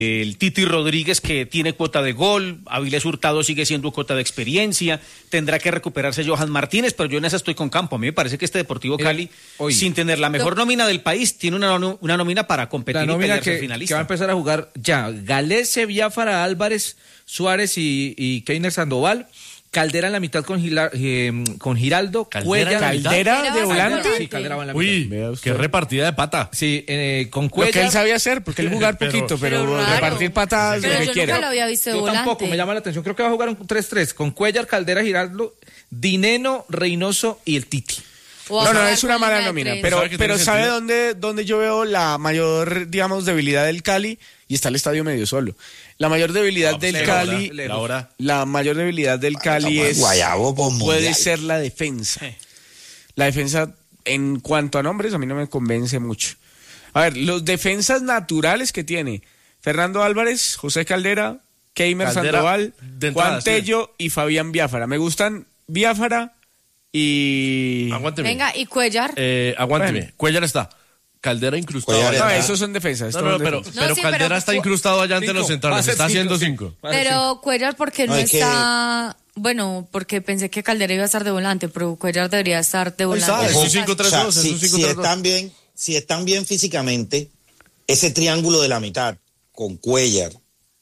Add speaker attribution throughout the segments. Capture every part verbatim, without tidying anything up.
Speaker 1: el Titi Rodríguez, que tiene cuota de gol, Avilés Hurtado sigue siendo cuota de experiencia, tendrá que recuperarse Johan Martínez, pero yo en esa estoy con Campo. A mí me parece que este Deportivo Cali, Hoy, sin tener la mejor no, nómina del país, tiene una, una nómina para competir
Speaker 2: y
Speaker 1: pelearse
Speaker 2: que,
Speaker 1: al finalista.
Speaker 2: Que va a empezar a jugar ya Galese, Biafara, Álvarez, Suárez y, y Keiner Sandoval. Caldera en la mitad con, Gilar, eh, con Giraldo,
Speaker 3: Caldera
Speaker 2: Cuellar.
Speaker 3: ¿Caldera de volante?
Speaker 2: Sí, Caldera va en la
Speaker 3: Uy,
Speaker 2: mitad.
Speaker 3: qué repartida de pata.
Speaker 2: Sí, eh, con Cuellar.
Speaker 4: Lo que él sabía hacer, porque él jugar pero, poquito, pero, pero repartir patadas
Speaker 5: pero
Speaker 4: lo que
Speaker 5: yo
Speaker 4: quiere.
Speaker 5: Nunca lo había visto de
Speaker 2: yo
Speaker 5: volante.
Speaker 2: Tampoco, me llama la atención. Creo que va a jugar un tres tres con Cuellar, Caldera, Giraldo, Dineno, Reynoso y el Titi.
Speaker 4: No, no, es una mala nómina, pero, pero ¿sabe dónde, dónde yo veo la mayor, digamos, debilidad del Cali? Y está el estadio medio solo. La mayor debilidad no, del lejos, Cali, la, hora. la mayor debilidad del Cali es,
Speaker 6: Guayabo,
Speaker 4: puede ser la defensa. La defensa, en cuanto a nombres, a mí no me convence mucho. A ver, los defensas naturales que tiene Fernando Álvarez, José Caldera, Keimer Sandoval, Juan Tello sí. y Fabián Biafara. Me gustan Biafara y...
Speaker 3: Aguánteme.
Speaker 5: Venga, ¿y Cuellar?
Speaker 3: Eh, aguánteme, bueno. Cuellar está. Caldera incrustado.
Speaker 4: Cuellar no, esos son defensas.
Speaker 3: No, no, pero,
Speaker 4: defensas.
Speaker 3: pero no, sí, Caldera pero, está incrustado allá ante los centrales, está haciendo cinco.
Speaker 5: Pero Cuellar, porque no, no está... Que... Bueno, porque pensé que Caldera iba a estar de volante, pero Cuellar debería estar de volante.
Speaker 6: Es un cinco tres dos, es un cinco tres dos. Si están bien, si están bien físicamente, ese triángulo de la mitad, con Cuellar,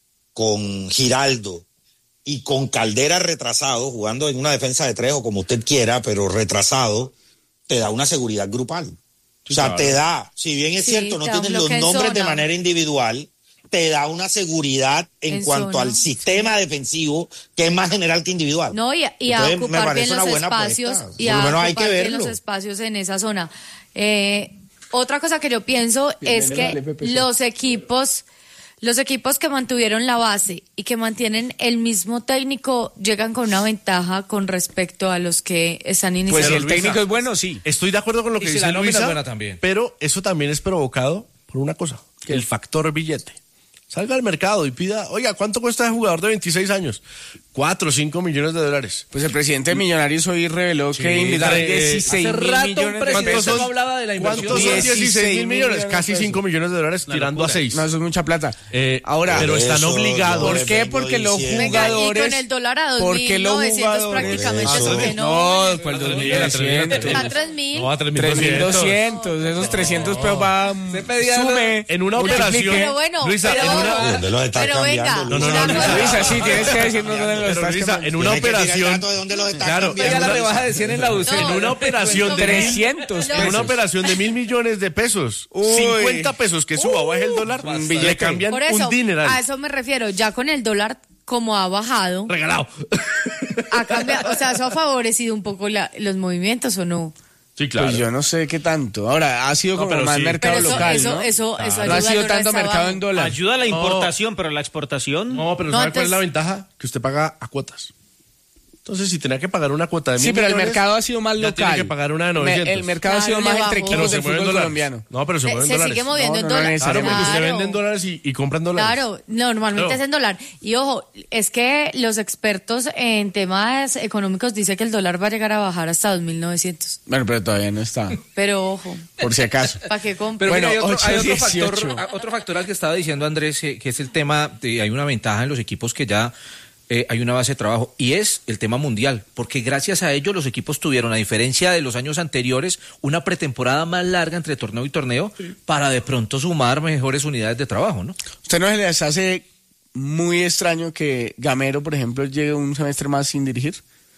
Speaker 6: con Giraldo y con Caldera retrasado, jugando en una defensa de tres o como usted quiera, pero retrasado, te da una seguridad grupal. O sea, te da, si bien es sí, cierto, no tienes los nombres de manera individual, te da una seguridad en, en cuanto zona. al sistema defensivo, que es más general que individual.
Speaker 5: No, y, y a ocupar bien los espacios, y a ocupar bien los espacios en esa zona. Eh, otra cosa que yo pienso bien, es que dale, los equipos... Los equipos que mantuvieron la base y que mantienen el mismo técnico llegan con una ventaja con respecto a los que están iniciando.
Speaker 4: Pues si el técnico Luisa, es bueno, sí.
Speaker 3: Estoy de acuerdo con lo que
Speaker 2: y
Speaker 3: dice
Speaker 2: si la
Speaker 3: Luisa,
Speaker 2: es buena también.
Speaker 3: Pero eso también es provocado por una cosa, ¿qué? El factor billete. Salga al mercado y pida, oiga, ¿cuánto cuesta el jugador de veintiséis años? Cuatro o cinco millones de dólares.
Speaker 4: Pues el presidente de Millonarios hoy reveló sí, que invirtió dieciséis mil millones de pesos.
Speaker 2: No hablaba de la inversión.
Speaker 3: ¿Cuántos son dieciséis mil millones? Casi cinco millones de dólares
Speaker 4: Una
Speaker 3: tirando
Speaker 4: locura.
Speaker 3: a seis.
Speaker 4: No, eso es mucha plata.
Speaker 3: Eh, Ahora, pero están eso, obligados.
Speaker 4: ¿Por qué? Porque los jugadores... Venga, y
Speaker 5: con el dólar a dos mil novecientos prácticamente
Speaker 4: eso,
Speaker 5: que no.
Speaker 4: No, pues dos mil trescientos.
Speaker 5: A tres mil.
Speaker 3: No, a tres
Speaker 4: mil doscientos. Esos trescientos pesos va...
Speaker 3: Sume en una operación.
Speaker 5: Pero bueno,
Speaker 3: Luisa, en una...
Speaker 5: Pero venga,
Speaker 3: no, no, no,
Speaker 4: Luisa, sí, tienes que decirnos dónde lo estás
Speaker 3: Luisa, en una operación,
Speaker 6: claro,
Speaker 2: ya la rebaja de cien en la U C.
Speaker 3: en una operación de
Speaker 4: trescientos,
Speaker 3: en una operación de mil millones de pesos, cincuenta pesos que suba o baje el dólar, le cambian
Speaker 5: por eso,
Speaker 3: un dineral.
Speaker 5: A eso me refiero, ya con el dólar como ha bajado,
Speaker 3: regalado.
Speaker 5: Ha cambiado, o sea, eso ha favorecido un poco la, los movimientos o no.
Speaker 3: Sí, claro.
Speaker 4: Pues yo no sé qué tanto. Ahora, ha sido no, como más sí. mercado
Speaker 5: pero eso,
Speaker 4: local,
Speaker 5: eso,
Speaker 4: ¿no?
Speaker 5: Eso,
Speaker 4: claro.
Speaker 5: eso
Speaker 4: no ha sido tanto mercado
Speaker 5: abajo.
Speaker 4: en dólar.
Speaker 1: Ayuda a la importación, no. pero la exportación...
Speaker 3: No, pero
Speaker 5: no,
Speaker 3: ¿sabe
Speaker 5: entonces...
Speaker 3: cuál es la ventaja? Que usted paga a cuotas. Entonces, si tenía que pagar una cuota de mil
Speaker 4: Sí, pero
Speaker 3: millones,
Speaker 4: el mercado ha sido más local.
Speaker 3: Tiene que pagar una de novecientos.
Speaker 4: El mercado
Speaker 5: claro,
Speaker 4: ha sido más entre equipos del fútbol colombiano.
Speaker 3: No, pero se mueve en
Speaker 5: se
Speaker 3: dólares.
Speaker 5: sigue moviendo
Speaker 4: no,
Speaker 5: en
Speaker 4: no,
Speaker 5: dólares.
Speaker 4: No
Speaker 3: claro, porque
Speaker 5: claro.
Speaker 3: usted vende en dólares y, y compra en dólares.
Speaker 5: Claro, normalmente claro. es en dólar. Y ojo, es que los expertos en temas económicos dicen que el dólar va a llegar a bajar hasta dos mil novecientos.
Speaker 4: Bueno, pero todavía no está.
Speaker 5: Pero ojo.
Speaker 4: Por si acaso.
Speaker 5: ¿Para qué compre?
Speaker 2: Pero
Speaker 4: bueno,
Speaker 2: mira, hay otro, hay otro
Speaker 4: dieciocho.
Speaker 2: factor, otro factor al que estaba diciendo Andrés, que es el tema de hay una ventaja en los equipos que ya Eh, hay una base de trabajo y es el tema mundial, porque gracias a ello los equipos tuvieron, a diferencia de los años anteriores, una pretemporada más larga entre torneo y torneo sí. para de pronto sumar mejores unidades de trabajo, ¿no?
Speaker 4: ¿Usted no se les hace muy extraño que Gamero, por ejemplo, llegue un semestre más sin dirigir?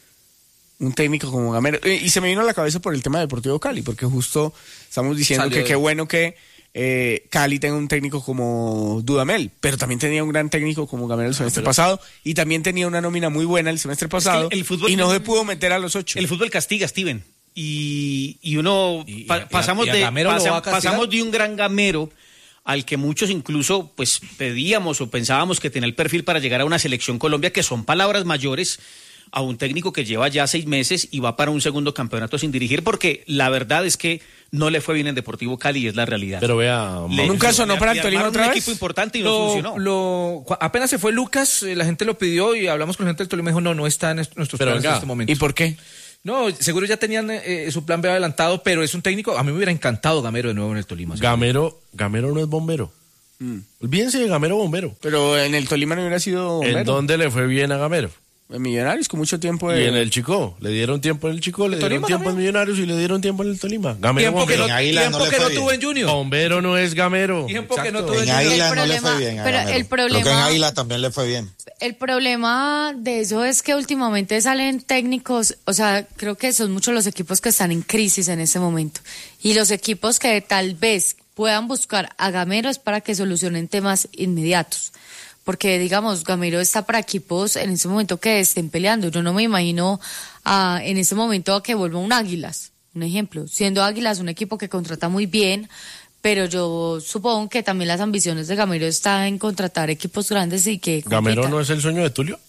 Speaker 4: Un técnico como Gamero. Y se me vino a la cabeza por el tema de Deportivo Cali, porque justo estamos diciendo Salió que de... qué bueno que Eh, Cali tenga un técnico como Dudamel, pero también tenía un gran técnico como Gamero el semestre ah, pero... pasado y también tenía una nómina muy buena el semestre pasado es que el fútbol, y no se pudo meter a los ocho.
Speaker 1: El fútbol castiga, Steven, y, y uno
Speaker 2: y,
Speaker 1: pa-
Speaker 2: y a,
Speaker 1: pasamos,
Speaker 2: y a
Speaker 1: de,
Speaker 2: pasa,
Speaker 1: pasamos de un gran Gamero al que muchos incluso pues pedíamos o pensábamos que tenía el perfil para llegar a una selección Colombia, que son palabras mayores, a un técnico que lleva ya seis meses y va para un segundo campeonato sin dirigir, porque la verdad es que no le fue bien en Deportivo Cali, es la realidad.
Speaker 3: Pero vea,
Speaker 1: le,
Speaker 4: nunca sonó
Speaker 1: le,
Speaker 4: para
Speaker 1: le
Speaker 4: el Tolima otra
Speaker 1: un
Speaker 4: vez.
Speaker 1: equipo importante y
Speaker 2: lo,
Speaker 1: no funcionó.
Speaker 2: Lo, apenas se fue Lucas, la gente lo pidió y hablamos con la gente del Tolima y dijo, no, no está en nuestros
Speaker 3: pero
Speaker 2: planes
Speaker 3: venga,
Speaker 2: en este momento.
Speaker 4: ¿Y por qué?
Speaker 2: No, seguro ya tenían eh, su plan B adelantado, pero es un técnico, a mí me hubiera encantado Gamero de nuevo en el Tolima.
Speaker 3: Gamero, Gamero no es bombero. Mm. Olvídense de Gamero Bombero.
Speaker 4: Pero en el Tolima no hubiera sido Bombero.
Speaker 3: ¿En dónde le fue bien a Gamero?
Speaker 4: En Millonarios, con mucho tiempo de...
Speaker 3: Y en el Chico, le dieron tiempo en el Chico, le dieron tiempo en Millonarios y le dieron tiempo en el Tolima. Gamero
Speaker 2: tiempo
Speaker 3: Bombero.
Speaker 2: que no, tiempo no, que no tuvo en Junior.
Speaker 3: Bombero no es Gamero.
Speaker 2: Tiempo Exacto. que no tuvo
Speaker 6: en, en Águila no problema, le fue bien a
Speaker 5: pero
Speaker 6: Gamero.
Speaker 5: el problema,
Speaker 6: Creo que en Águila también le fue bien.
Speaker 5: El problema de eso es que últimamente salen técnicos, o sea, creo que son muchos los equipos que están en crisis en ese momento. Y los equipos que tal vez puedan buscar a Gamero es para que solucionen temas inmediatos. Porque, digamos, Gamero está para equipos en ese momento que estén peleando. Yo no me imagino uh, en ese momento a que vuelva un Águilas, un ejemplo. Siendo Águilas un equipo que contrata muy bien, pero yo supongo que también las ambiciones de Gamero están en contratar equipos grandes y que...
Speaker 3: ¿Gamero no es el sueño de Tulio?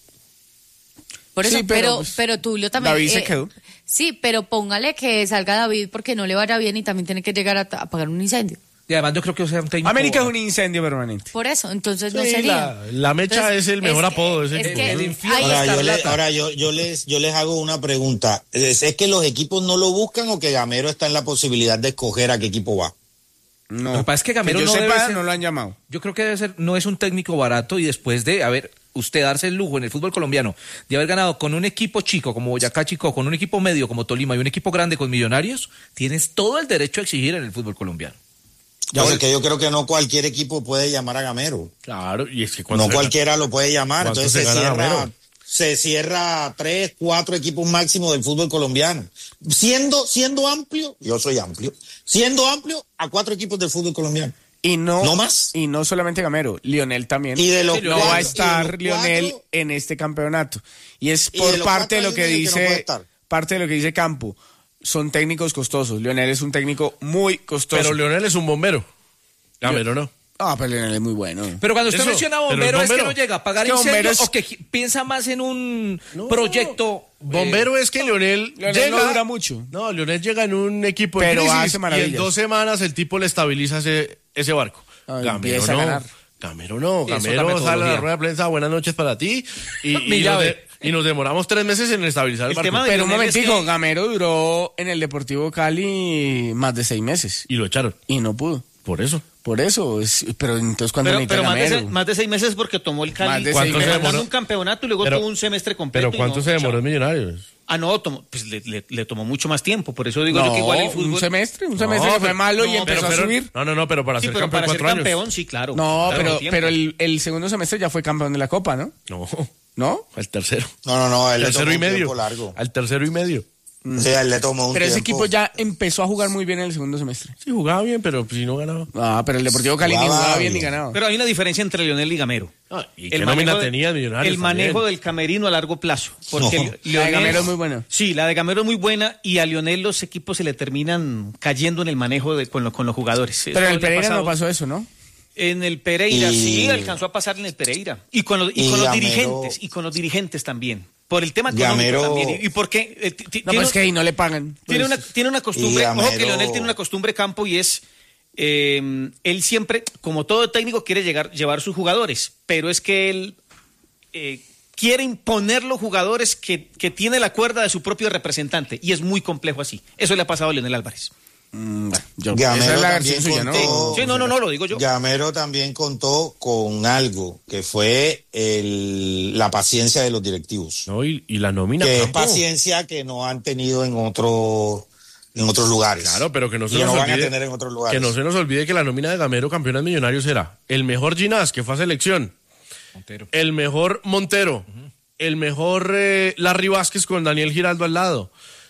Speaker 5: Por eso,
Speaker 4: sí,
Speaker 5: pero,
Speaker 4: pero,
Speaker 5: pues, pero Tulio también...
Speaker 4: David
Speaker 5: eh,
Speaker 4: se quedó.
Speaker 5: Sí, pero póngale que salga David porque no le vaya bien y también tiene que llegar a, a apagar un incendio.
Speaker 2: Y además yo creo que o sea un técnico...
Speaker 4: América es un incendio permanente.
Speaker 5: Por eso, entonces
Speaker 3: sí,
Speaker 5: no sería.
Speaker 3: La, la mecha
Speaker 5: entonces,
Speaker 3: es el mejor
Speaker 5: es
Speaker 3: apodo.
Speaker 5: Que,
Speaker 3: es el,
Speaker 5: es que,
Speaker 3: el
Speaker 2: infierno.
Speaker 6: Ahora, yo, le, ahora yo, yo, les, yo les hago una pregunta. ¿Es, ¿Es que los equipos no lo buscan o que Gamero está en la posibilidad de escoger a qué equipo va?
Speaker 4: No.
Speaker 2: Lo que pasa es que Gamero
Speaker 4: que yo
Speaker 2: no
Speaker 4: sepa,
Speaker 2: debe ser,
Speaker 4: no lo han llamado.
Speaker 2: Yo creo que debe ser, no es un técnico barato y después de, a ver, usted darse el lujo en el fútbol colombiano de haber ganado con un equipo chico como Boyacá Chico, con un equipo medio como Tolima y un equipo grande con Millonarios, tienes todo el derecho a exigir en el fútbol colombiano.
Speaker 6: Ya, porque yo creo que no cualquier equipo puede llamar a Gamero.
Speaker 3: Claro, y es que
Speaker 6: no cualquiera lo puede llamar. Entonces se, se cierra,
Speaker 3: Gamero?
Speaker 6: se cierra tres, cuatro equipos máximos del fútbol colombiano. Siendo, siendo amplio, yo soy amplio, siendo amplio a cuatro equipos del fútbol colombiano.
Speaker 4: Y no,
Speaker 6: no más.
Speaker 4: Y no solamente Gamero, Lionel también.
Speaker 6: Y de los
Speaker 4: no
Speaker 6: cuatro,
Speaker 4: va a estar Lionel
Speaker 6: cuatro,
Speaker 4: en este campeonato. Y es
Speaker 6: y
Speaker 4: por
Speaker 6: de
Speaker 4: parte de lo que dice,
Speaker 6: que no
Speaker 4: parte de lo que dice Campo. Son técnicos costosos. Lionel es un técnico muy costoso.
Speaker 3: Pero Lionel es un bombero. Gamero no.
Speaker 4: Ah, pero Lionel es muy bueno.
Speaker 2: Pero cuando usted
Speaker 3: Eso,
Speaker 2: menciona bombero,
Speaker 3: bombero
Speaker 2: es que no llega a pagar
Speaker 4: es que
Speaker 2: incendios
Speaker 4: es...
Speaker 2: o que piensa más en un
Speaker 3: no,
Speaker 2: proyecto.
Speaker 3: Bombero
Speaker 2: eh,
Speaker 3: es que Lionel,
Speaker 4: Lionel
Speaker 3: llega,
Speaker 4: no dura mucho.
Speaker 3: No, Lionel llega en un equipo
Speaker 4: pero
Speaker 3: en crisis
Speaker 4: hace
Speaker 3: y
Speaker 4: maravillas.
Speaker 3: en dos semanas el tipo le estabiliza ese, ese barco.
Speaker 4: Ah,
Speaker 3: Gamero no.
Speaker 4: ganar.
Speaker 3: Gamero no.
Speaker 2: Sí,
Speaker 3: Gamero sale a la rueda de prensa, buenas noches para ti. Y,
Speaker 2: Mi
Speaker 3: y, nos
Speaker 2: llave.
Speaker 3: de, y nos demoramos tres meses en estabilizar el,
Speaker 1: El
Speaker 3: barco.
Speaker 1: tema de
Speaker 4: Pero un
Speaker 1: Lionel es
Speaker 4: momentico,
Speaker 1: que-
Speaker 4: Gamero duró en el Deportivo Cali más de seis meses.
Speaker 3: Y lo echaron.
Speaker 4: Y no pudo.
Speaker 3: Por eso.
Speaker 4: Por eso. Es, pero entonces cuando
Speaker 1: Pero,
Speaker 4: necesita
Speaker 1: pero más, de
Speaker 4: Gamero.
Speaker 1: seis, más de seis meses porque tomó el
Speaker 4: Más
Speaker 1: Cali
Speaker 4: de seis
Speaker 3: ¿Cuánto se
Speaker 1: ganando
Speaker 3: demoró?
Speaker 1: un campeonato y luego
Speaker 3: Pero-
Speaker 1: tuvo un semestre completo.
Speaker 3: Pero ¿cuánto
Speaker 1: y no,
Speaker 3: se demoró
Speaker 1: chao.
Speaker 3: en Millonarios?
Speaker 1: Ah, no, tomó, pues le, le- le tomó mucho más tiempo. Por eso digo yo
Speaker 4: No,
Speaker 1: que igual el fútbol...
Speaker 4: un semestre, un semestre
Speaker 3: No,
Speaker 4: que fue
Speaker 3: pero-
Speaker 4: malo y
Speaker 1: no,
Speaker 4: empezó
Speaker 3: Pero,
Speaker 4: a
Speaker 3: pero-
Speaker 4: subir.
Speaker 3: no, no, no, pero para
Speaker 1: Sí,
Speaker 3: ser
Speaker 1: pero
Speaker 3: campeón
Speaker 1: para ser
Speaker 3: cuatro
Speaker 1: campeón,
Speaker 3: años.
Speaker 1: sí, claro.
Speaker 4: No,
Speaker 1: Claro,
Speaker 4: pero,
Speaker 1: tiempo.
Speaker 4: pero el, el segundo semestre ya fue campeón de la Copa, ¿no?
Speaker 3: No,
Speaker 4: ¿No?
Speaker 3: el tercero.
Speaker 6: No, no, no, él le
Speaker 3: Tercero
Speaker 6: tomó
Speaker 3: y
Speaker 6: un
Speaker 3: medio.
Speaker 6: tiempo largo.
Speaker 3: Al tercero y medio.
Speaker 6: Sí, él le tomó un
Speaker 4: Pero ese
Speaker 6: tiempo.
Speaker 4: equipo ya empezó a jugar muy bien en el segundo semestre.
Speaker 3: Sí, jugaba bien, pero si no ganaba.
Speaker 4: Ah, pero el Deportivo Cali ni
Speaker 6: Jugaba
Speaker 4: jugaba bien ni
Speaker 6: bien.
Speaker 4: ganaba.
Speaker 1: Pero hay una diferencia entre Lionel y Gamero.
Speaker 3: Ah, ¿y qué nómina tenía Millonarios
Speaker 1: El manejo
Speaker 3: también?
Speaker 1: del camerino a largo plazo. Porque
Speaker 6: No.
Speaker 1: Lionel-
Speaker 4: La de Gamero es muy buena.
Speaker 1: Sí, la de Gamero es muy buena y a Lionel los equipos se le terminan cayendo en el manejo de, con, los, con los jugadores.
Speaker 4: Pero
Speaker 1: Eso
Speaker 4: en el
Speaker 1: le ha
Speaker 4: Pereira
Speaker 1: pasado.
Speaker 4: no pasó eso, ¿no?
Speaker 1: En el Pereira,
Speaker 6: Y-
Speaker 1: sí, alcanzó a pasar en el Pereira. Y con los, y
Speaker 6: y
Speaker 1: con los
Speaker 6: Gamero-
Speaker 1: dirigentes, y con los dirigentes también. Por el tema económico
Speaker 6: Gamero-
Speaker 1: también. Y, y porque eh, ti- ti-
Speaker 4: No,
Speaker 1: tiene,
Speaker 4: pero es que ahí no le pagan.
Speaker 1: tiene
Speaker 4: Pues,
Speaker 1: una, tiene una costumbre,
Speaker 6: y
Speaker 1: ojo que
Speaker 6: Gamero-
Speaker 1: Leonel tiene una costumbre, Campo, y es, eh, él siempre, como todo técnico, quiere llegar, llevar sus jugadores, pero es que él eh, quiere imponer los jugadores que, que tiene la cuerda de su propio representante, y es muy complejo así. Eso le ha pasado a Leonel Álvarez.
Speaker 4: mm, bueno, yo-
Speaker 6: Gamero
Speaker 4: esa es la
Speaker 6: también
Speaker 4: versión suya, ¿no?
Speaker 6: contó-
Speaker 1: Sí, no, no, no, lo digo yo.
Speaker 6: Gamero también contó con algo, que fue el, la paciencia de los directivos.
Speaker 3: No, y, y la nómina.
Speaker 6: Que es
Speaker 3: Campo.
Speaker 6: paciencia que no han tenido en otro, en otros lugares.
Speaker 3: Claro, pero que no se
Speaker 6: Y que
Speaker 3: nos
Speaker 6: no van a
Speaker 3: olvide.
Speaker 6: tener en otros lugares.
Speaker 3: Que no se nos olvide que la nómina de Gamero, campeonas millonarios, era el mejor Ginás, que fue a selección.
Speaker 2: Montero.
Speaker 3: El mejor Montero. El mejor eh, Larry Vázquez con Daniel Giraldo al lado.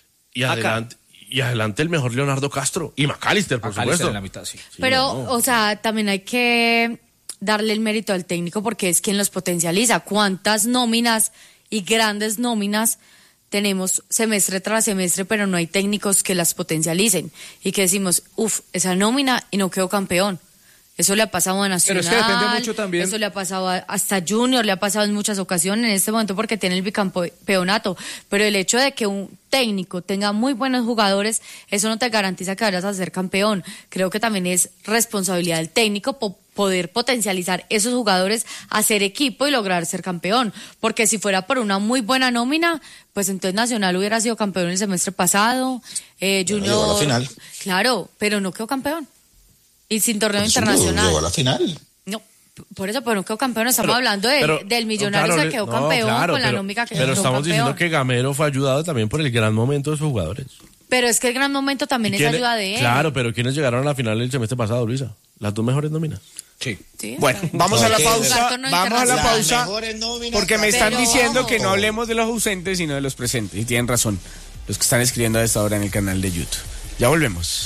Speaker 3: Y
Speaker 1: Acá.
Speaker 3: adelante, y adelante el mejor Leonardo Castro. Y McAllister, por
Speaker 2: McAllister
Speaker 3: supuesto.
Speaker 2: en la mitad, sí.
Speaker 5: Pero,
Speaker 3: no.
Speaker 5: o sea, también hay que darle el mérito al técnico porque es quien los potencializa. ¿Cuántas nóminas y grandes nóminas tenemos semestre tras semestre, pero no hay técnicos que las potencialicen? Y que decimos, uff, esa nómina y no quedó campeón. Eso le ha pasado a Nacional.
Speaker 2: Pero es que depende mucho también.
Speaker 5: Eso le ha pasado a- hasta Junior, le ha pasado en muchas ocasiones en este momento porque tiene el bicampeonato. Pero el hecho de que un técnico tenga muy buenos jugadores, eso no te garantiza que vayas a ser campeón. Creo que también es responsabilidad del técnico po- poder potencializar esos jugadores, hacer equipo y lograr ser campeón. Porque si fuera por una muy buena nómina, pues entonces Nacional hubiera sido campeón el semestre pasado. Eh,
Speaker 6: Bueno,
Speaker 5: Junior.
Speaker 6: llegó a la final.
Speaker 5: Claro, pero no quedó campeón. Y sin torneo
Speaker 6: Pues sí,
Speaker 5: internacional.
Speaker 6: llegó a la final.
Speaker 5: No. Por eso, pero no quedó campeón, estamos
Speaker 3: pero,
Speaker 5: hablando de,
Speaker 3: pero,
Speaker 5: del Millonarios
Speaker 3: claro,
Speaker 5: que quedó
Speaker 3: no,
Speaker 5: campeón
Speaker 3: claro,
Speaker 5: con la
Speaker 3: pero,
Speaker 5: nómica que
Speaker 3: pero
Speaker 5: quedó
Speaker 3: estamos
Speaker 5: campeón.
Speaker 3: diciendo que Gamero fue ayudado también por el gran momento de sus jugadores.
Speaker 5: Pero es que el gran momento también es ayuda de él.
Speaker 3: Claro, pero ¿quiénes llegaron a la final el semestre pasado, Luisa? Las dos mejores nóminas.
Speaker 2: Sí.
Speaker 5: Sí,
Speaker 4: bueno, vamos a la pausa. Vamos a la pausa. Porque me están
Speaker 5: pero,
Speaker 4: diciendo que no hablemos de los ausentes, sino de los presentes. Y tienen razón los que están escribiendo a esta hora en el canal de YouTube. Ya volvemos.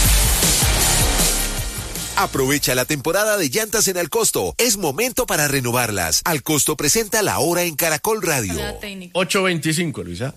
Speaker 7: Aprovecha la temporada de llantas en Alcosto. Es momento para renovarlas. Alcosto presenta La Hora en Caracol Radio.
Speaker 3: ocho veinticinco, Luisa.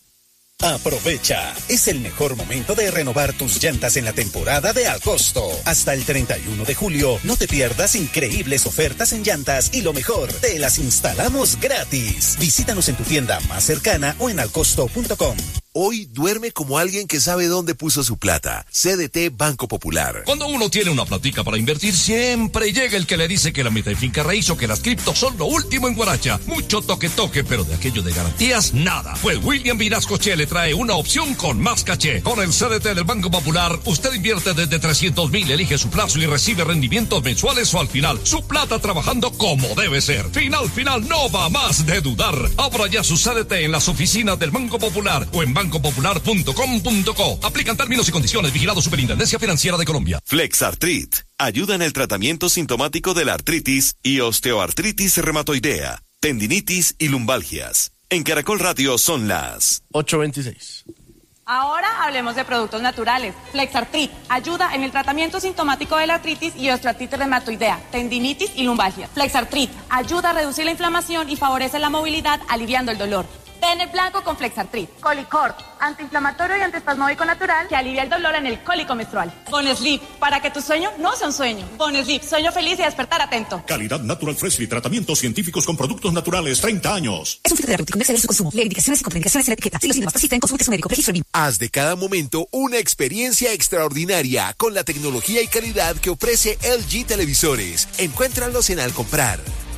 Speaker 8: Aprovecha, es el mejor momento de renovar tus llantas en la temporada de Alcosto. Hasta el treinta y uno de julio, no te pierdas increíbles ofertas en llantas y lo mejor, te las instalamos gratis. Visítanos en tu tienda más cercana o en alcosto punto com.
Speaker 7: Hoy duerme como alguien que sabe dónde puso su plata. C D T Banco Popular.
Speaker 9: Cuando uno tiene una platica para invertir, siempre llega el que le dice que la meta de finca raíz o que las criptos son lo último en Guaracha. Mucho toque toque, pero de aquello de garantías, nada. Pues William Vinascoche le trae una opción con más caché. Con el C D T del Banco Popular, usted invierte desde trescientos mil, elige su plazo y recibe rendimientos mensuales o al final. Su plata trabajando como debe ser. Final, final, no va más de dudar. Abra ya su C D T en las oficinas del Banco Popular o en banco popular punto com punto co. Aplican términos y condiciones. Vigilado Superintendencia Financiera de Colombia.
Speaker 7: Flexartrit ayuda en el tratamiento sintomático de la artritis y osteoartritis reumatoidea, tendinitis y lumbalgias. En Caracol Radio son las
Speaker 3: ocho veintiséis.
Speaker 10: Ahora hablemos de productos naturales. Flexartrit ayuda en el tratamiento sintomático de la artritis y osteoartritis reumatoidea, tendinitis y lumbalgia. Flexartrit ayuda a reducir la inflamación y favorece la movilidad, aliviando el dolor. Tener blanco con Flexartrit. Colicort, antiinflamatorio y antiespasmódico natural que alivia el dolor en el cólico menstrual. Bonesleep, para que tu sueño no sea un sueño. Bonesleep, sueño feliz y despertar atento.
Speaker 11: Calidad Natural Freshly, tratamientos científicos con productos naturales, treinta años.
Speaker 12: Es un fitoterapéutico, no exceder su consumo. Lee indicaciones y contraindicaciones en la etiqueta. Si los síntomas persisten, consulte a su médico. Registro B I M.
Speaker 7: Haz de cada momento una experiencia extraordinaria con la tecnología y calidad que ofrece L G Televisores. Encuéntralos en Al Comprar.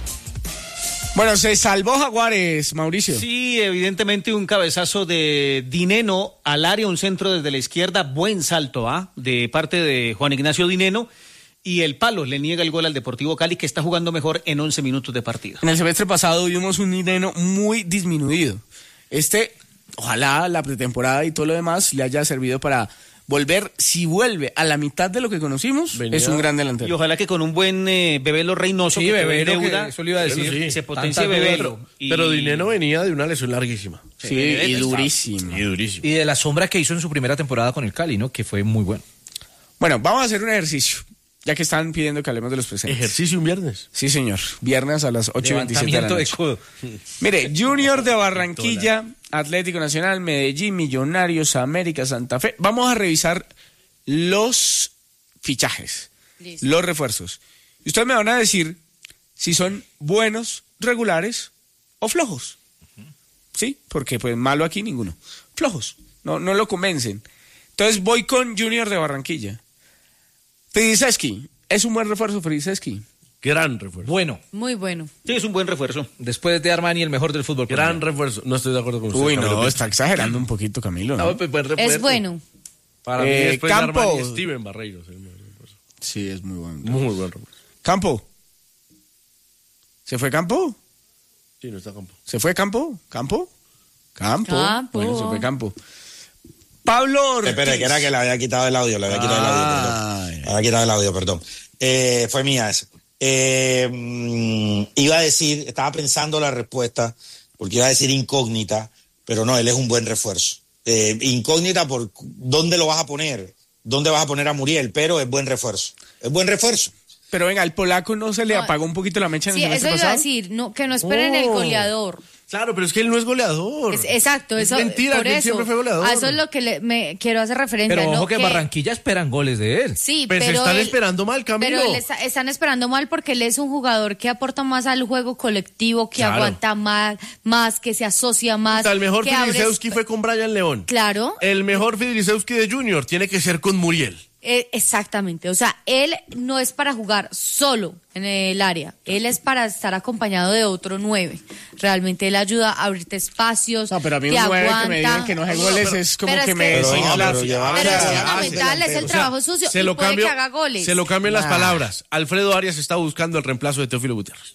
Speaker 4: Bueno, se salvó Jaguares, Mauricio.
Speaker 1: Sí, evidentemente un cabezazo de Dineno al área, un centro desde la izquierda, buen salto, ¿ah? De parte de Juan Ignacio Dineno, y el palo le niega el gol al Deportivo Cali, que está jugando mejor en once minutos de partido.
Speaker 4: En el semestre pasado vimos un Dineno muy disminuido. Este, ojalá la pretemporada y todo lo demás le haya servido para volver, si vuelve a la mitad de lo que conocimos, venía, es un gran delantero.
Speaker 1: Y ojalá que con un buen eh, Bebelo Reynoso,
Speaker 2: sí,
Speaker 1: que
Speaker 2: Bebelo,
Speaker 1: deuda,
Speaker 2: que eso le iba a decir,
Speaker 1: sí, se potencie Bebelo.
Speaker 3: Y... Pero Dineno venía de una lesión larguísima.
Speaker 4: Sí, sí y durísima.
Speaker 3: Y durísima.
Speaker 2: Y de la sombra que hizo en su primera temporada con el Cali, ¿no? Que fue muy bueno.
Speaker 4: Bueno, vamos a hacer un ejercicio, ya que están pidiendo que hablemos de los presentes.
Speaker 3: ¿Ejercicio un viernes?
Speaker 4: Sí, señor. Viernes a las ocho y veintisiete de la noche.
Speaker 2: De codo.
Speaker 4: Mire, Junior de Barranquilla, Atlético Nacional, Medellín, Millonarios, América, Santa Fe. Vamos a revisar los fichajes, listo, los refuerzos. Y ustedes me van a decir si son buenos, regulares o flojos. Uh-huh. ¿Sí? Porque pues malo aquí ninguno. Flojos, no, no lo convencen. Entonces voy con Junior de Barranquilla. Fridisewski, ¿es un buen refuerzo Fridisewski?
Speaker 3: Gran refuerzo.
Speaker 2: Bueno.
Speaker 5: Muy bueno.
Speaker 1: Sí, es un buen refuerzo.
Speaker 2: Después de Armani, el mejor del fútbol.
Speaker 3: Gran refuerzo. No estoy de acuerdo con usted.
Speaker 4: Uy, no, Camilo, está exagerando un poquito, Camilo. ¿no?
Speaker 3: No, pues, buen refuerzo.
Speaker 5: Es bueno.
Speaker 3: Para
Speaker 4: eh,
Speaker 3: mí después
Speaker 4: Campo.
Speaker 3: de Armani, Steven Barreiros.
Speaker 4: Sí, es muy bueno.
Speaker 3: Muy buen refuerzo.
Speaker 4: Campo. ¿Se fue Campo?
Speaker 3: Sí, no está Campo.
Speaker 4: ¿Se fue Campo? ¿Campo? Campo.
Speaker 5: Campo.
Speaker 4: Bueno, se fue Campo. Pablo Ortiz.
Speaker 6: Espera, que era que le había quitado el audio, le había quitado ah, el audio, perdón. Le había quitado el audio, perdón. Eh, fue mía esa. Eh, mmm, iba a decir, estaba pensando la respuesta, porque iba a decir incógnita, pero no, él es un buen refuerzo. Eh, incógnita por dónde lo vas a poner, dónde vas a poner a Muriel, pero es buen refuerzo. Es buen refuerzo.
Speaker 4: Pero venga, al polaco no se le no, apagó un poquito la mecha en
Speaker 5: sí,
Speaker 4: el semestre pasado.
Speaker 5: Sí, eso iba a decir, no, que no esperen oh. el goleador.
Speaker 3: Claro, pero es que él no es goleador.
Speaker 5: Es, exacto,
Speaker 3: es
Speaker 5: eso,
Speaker 3: mentira,
Speaker 5: por
Speaker 3: que él
Speaker 5: eso,
Speaker 3: siempre fue goleador.
Speaker 5: A eso es lo que le, me quiero hacer referencia.
Speaker 2: Pero ojo
Speaker 5: ¿no?
Speaker 2: que en Barranquilla esperan goles de él.
Speaker 5: Sí,
Speaker 3: pero,
Speaker 5: pero
Speaker 3: se están
Speaker 5: él,
Speaker 3: esperando mal, Camilo.
Speaker 5: Pero él está, están esperando mal porque él es un jugador que aporta más al juego colectivo, que claro. aguanta más, más, que se asocia más.
Speaker 3: O sea, el mejor
Speaker 5: que
Speaker 3: Fridisewski
Speaker 5: abre...
Speaker 3: fue con Brian León.
Speaker 5: Claro.
Speaker 3: El mejor Fridisewski de Junior tiene que ser con Muriel.
Speaker 5: Eh, exactamente, o sea, él no es para jugar solo en el área, él es para estar acompañado de otro nueve. Realmente él ayuda a abrirte espacios.
Speaker 4: No, pero a mí un nueve que me digan que no hace goles es como que, que me
Speaker 5: pero,
Speaker 4: designa
Speaker 5: la...
Speaker 4: pero,
Speaker 5: pero, pero es fundamental, es el trabajo sucio
Speaker 3: se
Speaker 5: y
Speaker 3: lo
Speaker 5: puede
Speaker 3: cambio,
Speaker 5: que haga goles.
Speaker 3: Se lo cambian las
Speaker 4: ah.
Speaker 3: palabras. Alfredo Arias está buscando el reemplazo de Teófilo Gutiérrez.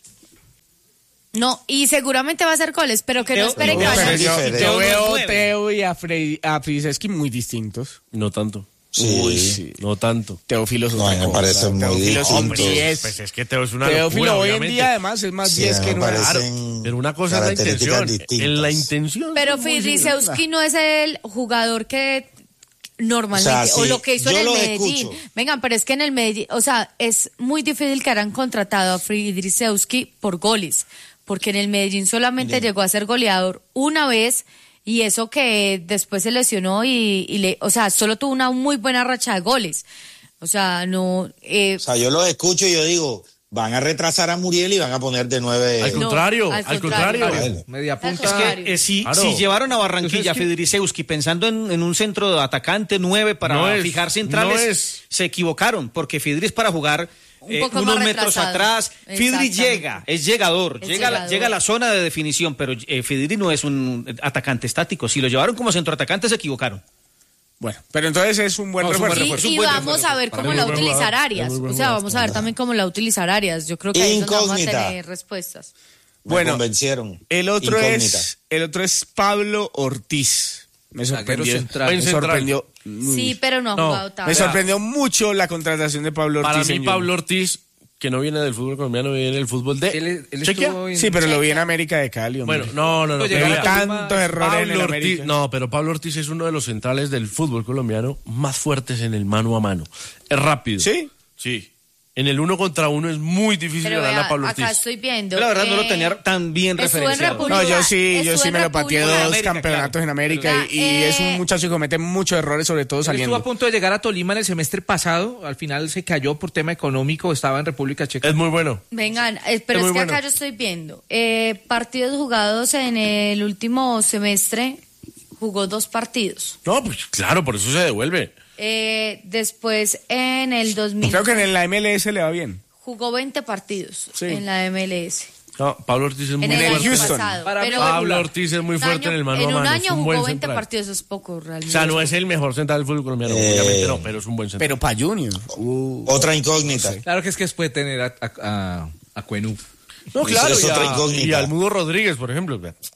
Speaker 5: No, y seguramente va a hacer goles, pero que Teo, no espere no, que vaya.
Speaker 4: Yo, yo veo a Teo y a, Fre a Friseski muy distintos.
Speaker 3: No tanto.
Speaker 6: Sí.
Speaker 3: Uy, sí. No tanto.
Speaker 4: Teófilo es
Speaker 6: no,
Speaker 4: otra
Speaker 6: me
Speaker 4: cosa.
Speaker 6: parece muy
Speaker 4: Teófilo es un
Speaker 3: diez. Pues es que Teo es una
Speaker 4: Teófilo
Speaker 3: locura,
Speaker 4: hoy
Speaker 3: obviamente.
Speaker 4: en día además es más
Speaker 6: sí,
Speaker 4: diez que nueve.
Speaker 3: Claro, pero una cosa es la intención.
Speaker 6: Distintas.
Speaker 3: En la intención.
Speaker 5: Pero Fidrisewski no es el jugador que normalmente, o, sea, sí, o lo que hizo en el Medellín. Escucho. Vengan, pero es que en el Medellín, o sea, es muy difícil que hayan contratado a Fidrisewski por goles, porque en el Medellín solamente Bien. llegó a ser goleador una vez. Y eso que después se lesionó y, y le, o sea, solo tuvo una muy buena racha de goles. O sea, no... Eh,
Speaker 6: o sea, yo los escucho y yo digo, van a retrasar a Muriel y van a poner de nueve...
Speaker 3: Al contrario,
Speaker 5: no,
Speaker 3: al,
Speaker 5: al
Speaker 3: contrario.
Speaker 5: contrario.
Speaker 3: Bueno.
Speaker 2: Media punta.
Speaker 1: Es que eh, si, claro. si llevaron a Barranquilla a Fidrisewski pensando en, en un centro de atacante nueve para no es, fijar centrales, no es. se equivocaron, porque Fidris para jugar... Un eh, unos metros atrás, Fidri llega, es llegador, es llega, llegador. llega a la zona de definición, pero eh, Fidri no es un atacante estático. Si lo llevaron como centroatacante se equivocaron.
Speaker 4: Bueno, pero entonces es un buen no, refuerzo.
Speaker 5: Y, y
Speaker 4: buen
Speaker 5: vamos
Speaker 4: refuerzo.
Speaker 5: a ver cómo la va a utilizar Arias. O sea, vamos a ver también cómo la va a utilizar Arias. Yo creo que ahí vamos a tener respuestas.
Speaker 6: Me
Speaker 4: bueno,
Speaker 6: convencieron.
Speaker 4: El otro Incógnita. es el otro es Pablo Ortiz. Me sorprendió.
Speaker 3: Central,
Speaker 4: me sorprendió.
Speaker 5: Sí, pero no ha jugado
Speaker 4: no,
Speaker 5: tanto.
Speaker 4: Me sorprendió mucho la contratación de Pablo Ortiz.
Speaker 3: Para mí, Pablo Ortiz, que no viene del fútbol colombiano, viene del fútbol de
Speaker 2: él, él
Speaker 3: Chequia.
Speaker 2: En...
Speaker 4: Sí, pero lo vi en América de Cali. Hombre.
Speaker 3: Bueno, no, no, no.
Speaker 4: Pero hay tantos errores
Speaker 3: Pablo
Speaker 4: en el
Speaker 3: Ortiz,
Speaker 4: América.
Speaker 3: No, pero Pablo Ortiz es uno de los centrales del fútbol colombiano más fuertes en el mano a mano. Es rápido.
Speaker 4: ¿Sí?
Speaker 3: Sí. En el uno contra uno es muy difícil
Speaker 5: pero
Speaker 3: ganarle
Speaker 5: vea,
Speaker 3: a Pablo Ortiz.
Speaker 5: Acá estoy viendo.
Speaker 1: La verdad
Speaker 5: eh,
Speaker 1: no lo tenía tan bien referenciado.
Speaker 4: No, yo sí, yo sí me lo pateé dos
Speaker 1: América,
Speaker 4: campeonatos
Speaker 1: claro.
Speaker 4: en América y, y eh, es un muchacho que comete muchos errores, sobre todo saliendo.
Speaker 2: Estuvo a punto de llegar a Tolima en el semestre pasado, al final se cayó por tema económico, estaba en República Checa.
Speaker 3: Es muy bueno.
Speaker 5: Vengan, eh, pero es, es que bueno. acá yo estoy viendo eh, partidos jugados en el último semestre, jugó dos partidos.
Speaker 3: No, pues claro, por eso se devuelve.
Speaker 5: Eh, después en el dos mil.
Speaker 4: Creo que en la M L S le va bien.
Speaker 5: Jugó veinte partidos
Speaker 4: sí.
Speaker 5: en la M L S.
Speaker 3: No, Pablo Ortiz es muy
Speaker 5: en el
Speaker 3: fuerte.
Speaker 4: Houston.
Speaker 5: Pasado,
Speaker 3: Para
Speaker 5: pero
Speaker 3: Pablo Ortiz es muy fuerte
Speaker 5: año,
Speaker 3: en el mano a mano.
Speaker 5: En un año
Speaker 3: es un
Speaker 5: jugó veinte
Speaker 3: central.
Speaker 5: partidos, es poco realmente.
Speaker 3: O sea, no es el mejor central del fútbol colombiano, eh, obviamente no, pero es un buen central.
Speaker 4: Pero para Junior. Uh,
Speaker 6: Otra incógnita.
Speaker 2: No sé. Claro que es que después de tener a, a, a, a Cuenú.
Speaker 3: No, claro,
Speaker 6: es
Speaker 3: y,
Speaker 6: otra
Speaker 3: a,
Speaker 6: incógnita.
Speaker 3: y al Mudo Rodríguez, por ejemplo.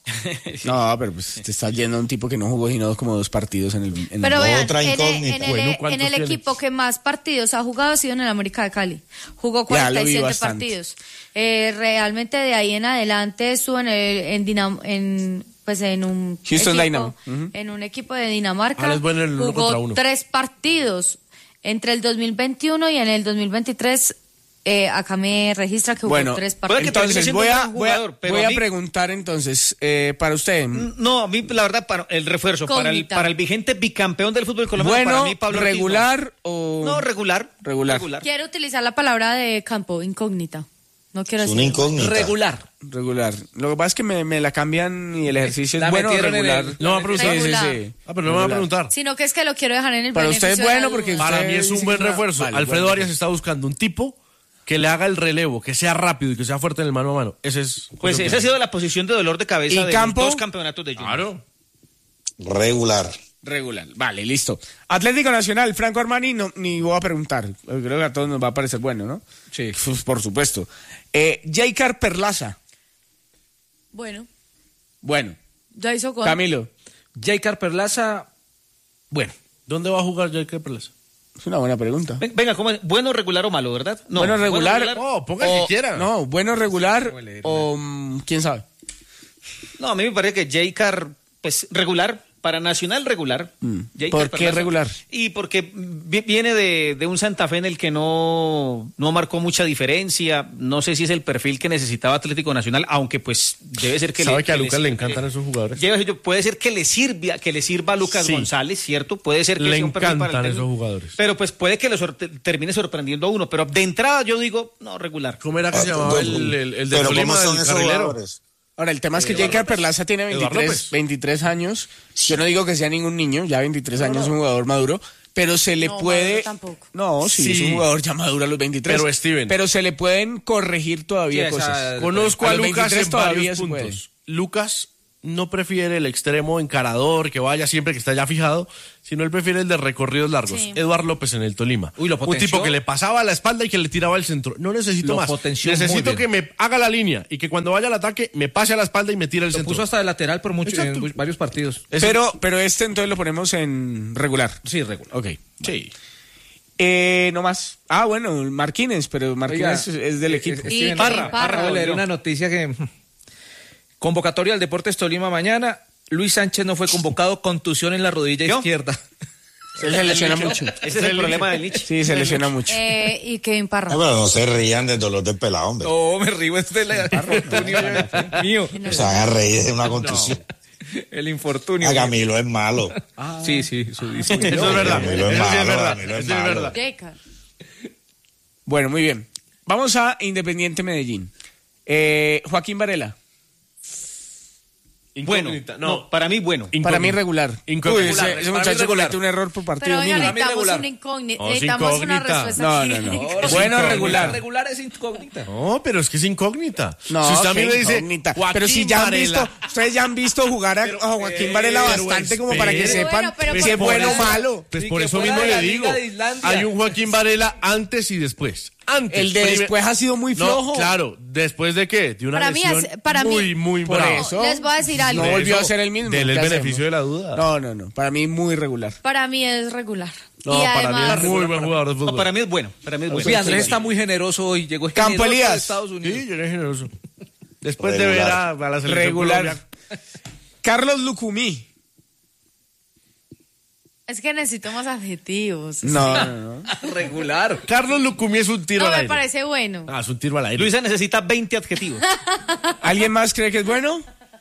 Speaker 4: No, pero pues te estás yendo a un tipo que no jugó sino como dos partidos en el... En
Speaker 5: pero
Speaker 4: el...
Speaker 5: vean,
Speaker 6: otra
Speaker 5: en
Speaker 6: incógnita.
Speaker 5: el, en
Speaker 3: Bueno,
Speaker 5: el, en el equipo que más partidos ha jugado ha sido en el América de Cali. Jugó cuarenta y siete partidos. Eh, realmente de ahí en adelante estuvo en, el, en, Dinam, en pues en un
Speaker 4: Houston
Speaker 5: equipo,
Speaker 4: Dynamo. Uh-huh.
Speaker 5: En un equipo de Dinamarca.
Speaker 3: Ah, es bueno el uno contra
Speaker 5: jugó
Speaker 3: uno.
Speaker 5: tres partidos entre el dos mil veintiuno y en el dos mil veintitrés. Eh, acá me registra que hubo
Speaker 4: bueno,
Speaker 5: tres partidos.
Speaker 4: Entonces voy a,
Speaker 1: jugador,
Speaker 4: voy a, voy a
Speaker 1: a mí,
Speaker 4: preguntar entonces, eh, para usted.
Speaker 1: No, a mí la verdad, para el refuerzo, para el, para el vigente bicampeón del fútbol colombiano,
Speaker 4: bueno,
Speaker 1: para mí Pablo
Speaker 4: regular
Speaker 1: Ortiz, no.
Speaker 4: o...
Speaker 1: No, regular,
Speaker 4: regular.
Speaker 1: Regular.
Speaker 5: Quiero utilizar la palabra de campo, incógnita. No quiero
Speaker 6: es
Speaker 5: decir.
Speaker 6: Una incógnita.
Speaker 2: Regular.
Speaker 4: Regular. Lo que pasa es que me, me la cambian y el ejercicio
Speaker 2: la
Speaker 4: es bueno o regular.
Speaker 2: El,
Speaker 3: no va a preguntar.
Speaker 4: Sí, sí, sí.
Speaker 3: Ah, pero no me va a preguntar.
Speaker 5: Sino que es que lo quiero dejar en el
Speaker 4: para usted es bueno porque
Speaker 3: para
Speaker 4: usted
Speaker 3: mí es un buen refuerzo. Vale, Alfredo bueno. Arias está buscando un tipo que le haga el relevo, que sea rápido y que sea fuerte en el mano a mano. Ese es.
Speaker 1: Pues esa ha sido la posición de dolor de cabeza
Speaker 4: ¿Y
Speaker 1: de
Speaker 4: campo?
Speaker 1: los dos campeonatos de Junior.
Speaker 3: Claro.
Speaker 6: Regular.
Speaker 4: Regular. Vale, listo. Atlético Nacional, Franco Armani, no, ni voy a preguntar. Creo que a todos nos va a parecer bueno, ¿no?
Speaker 2: Sí.
Speaker 4: Pues, por supuesto. Eh, Jaycar Perlaza.
Speaker 5: Bueno.
Speaker 4: Bueno.
Speaker 5: Ya hizo con.
Speaker 4: Camilo.
Speaker 2: Jaycar Perlaza, bueno.
Speaker 3: ¿Dónde va a jugar Jaycar Perlaza?
Speaker 4: Es una buena pregunta.
Speaker 1: Venga, ¿cómo es? ¿Bueno, regular o malo, verdad?
Speaker 4: No, bueno, regular.
Speaker 1: Bueno, regular
Speaker 3: oh, ponga el que quiera.
Speaker 4: No, bueno, regular o um, quién sabe.
Speaker 1: No, a mí me parece que Jaycar, pues regular, para Nacional regular.
Speaker 4: Mm. ¿Por qué regular?
Speaker 1: Y porque viene de, de un Santa Fe en el que no, no marcó mucha diferencia. No sé si es el perfil que necesitaba Atlético Nacional, aunque pues debe ser que
Speaker 3: ¿Sabe
Speaker 1: le,
Speaker 3: que a
Speaker 1: que
Speaker 3: Lucas
Speaker 1: le,
Speaker 3: le encantan
Speaker 1: le,
Speaker 3: esos jugadores?
Speaker 1: Puede ser que le sirva, que le sirva a Lucas sí. González, ¿cierto? Puede ser que
Speaker 3: le
Speaker 1: sea un perfil
Speaker 3: encantan
Speaker 1: para el
Speaker 3: esos jugadores.
Speaker 1: Pero pues puede que le sor termine sorprendiendo a uno. Pero de entrada yo digo, no, regular.
Speaker 3: ¿Cómo era que ah, se llamaba el, el, el de
Speaker 6: pero
Speaker 3: Tolima,
Speaker 6: ¿cómo son
Speaker 3: el
Speaker 6: esos
Speaker 3: carrilero?
Speaker 6: jugadores?
Speaker 4: Ahora, el tema es que Jaycar Perlaza tiene veintitrés, veintitrés años. Yo no digo que sea ningún niño, ya veintitrés no, años es no. un jugador maduro, pero se le
Speaker 5: no,
Speaker 4: puede...
Speaker 5: tampoco.
Speaker 4: No, sí, sí, es un jugador ya maduro a los veintitrés.
Speaker 3: Pero Steven.
Speaker 4: Pero se le pueden corregir todavía
Speaker 2: Sí,
Speaker 4: cosas.
Speaker 3: Conozco a, a Lucas en varios
Speaker 4: puntos.
Speaker 3: Puede. Lucas no prefiere el extremo encarador que vaya siempre que está ya fijado, sino él prefiere el de recorridos largos. Sí. Eduard López en el Tolima.
Speaker 2: Uy, lo potenció.
Speaker 3: Un tipo que le pasaba a la espalda y que le tiraba al centro. No necesito
Speaker 2: lo
Speaker 3: más. Necesito que me haga la línea y que cuando vaya al ataque me pase a la espalda y me tire el
Speaker 2: lo
Speaker 3: centro.
Speaker 2: Lo puso hasta de lateral por mucho, en varios partidos.
Speaker 4: Pero, pero este entonces lo ponemos en regular.
Speaker 2: Sí, regular.
Speaker 4: Ok. Sí. Eh, no más. Ah, bueno, Marquínez, pero Marquínez Oiga, es del equipo.
Speaker 5: Y Parra, Parra.
Speaker 2: Voy a leer una noticia que... Convocatoria al Deportes Tolima mañana. Luis Sánchez no fue convocado, contusión en la rodilla ¿Yo? izquierda.
Speaker 4: Se lesiona mucho.
Speaker 1: Ese es el problema del Lich.
Speaker 4: Sí, se lesiona mucho.
Speaker 5: Eh, y Kevin Parra.
Speaker 6: No, pero no se rían del dolor del pelado, hombre.
Speaker 2: No, me río este el infortunio mío.
Speaker 6: O sea, van a reír de una contusión.
Speaker 2: No, el infortunio.
Speaker 6: A Camilo es malo.
Speaker 2: Ah, sí, sí, eso dice.
Speaker 3: Eso es verdad.
Speaker 6: Camilo es
Speaker 3: eso
Speaker 6: malo,
Speaker 3: sí es verdad.
Speaker 6: Camilo es
Speaker 3: Eso
Speaker 6: malo.
Speaker 3: es verdad.
Speaker 4: Bueno, muy bien. Vamos a Independiente Medellín. Eh, Joaquín Varela.
Speaker 1: Bueno, no, no, para mí bueno.
Speaker 4: Incógnita. Para mí regular.
Speaker 3: Incógnita.
Speaker 4: Uy, ese, ese muchacho comete un error por partido.
Speaker 5: Pero oiga, necesitamos una incógnita.
Speaker 3: No,
Speaker 5: necesitamos
Speaker 3: incógnita.
Speaker 5: una respuesta.
Speaker 4: No, no, no. no bueno, regular.
Speaker 2: Regular es incógnita.
Speaker 3: No, pero es que es incógnita.
Speaker 4: No,
Speaker 3: si usted a mí me dice,
Speaker 4: pero si ya han
Speaker 3: Varela.
Speaker 4: visto, ustedes ya han visto jugar a,
Speaker 3: pero,
Speaker 4: a Joaquín Varela bastante
Speaker 3: espere,
Speaker 4: como para que sepan
Speaker 5: bueno,
Speaker 4: si es bueno o malo.
Speaker 3: Pues por eso mismo le digo, hay un Joaquín Varela antes y después. Antes.
Speaker 4: El de primer... después ha sido muy flojo.
Speaker 3: No, claro, ¿después de qué? De una
Speaker 5: para
Speaker 3: lesión
Speaker 5: mí es, para
Speaker 3: muy,
Speaker 5: mí,
Speaker 3: muy
Speaker 4: por
Speaker 3: brava.
Speaker 4: Eso,
Speaker 5: les voy a decir algo.
Speaker 4: No volvió a ser el mismo.
Speaker 3: Del el beneficio de la duda.
Speaker 4: No, no, no. Para mí muy regular.
Speaker 5: Para mí es regular.
Speaker 3: No,
Speaker 5: y
Speaker 3: para
Speaker 5: además,
Speaker 3: mí es muy buen jugador de fútbol.
Speaker 1: No, para mí es bueno. Para mí es bueno.
Speaker 2: Sí, Andrés está muy generoso hoy. Llegó
Speaker 4: Campo Elías.
Speaker 2: de Estados Unidos.
Speaker 3: Sí, llegué generoso. Después
Speaker 6: regular.
Speaker 3: de ver a, a la selección
Speaker 4: regular.
Speaker 3: Colombia.
Speaker 4: Carlos Lucumí.
Speaker 5: Es que necesito más adjetivos.
Speaker 4: No, no, no.
Speaker 2: Regular.
Speaker 3: Carlos Lucumí es un tiro
Speaker 5: No
Speaker 3: al
Speaker 5: me
Speaker 3: aire.
Speaker 5: parece bueno.
Speaker 3: Ah, es un tiro al aire.
Speaker 1: Luisa necesita veinte adjetivos.
Speaker 4: ¿Alguien más cree que es bueno?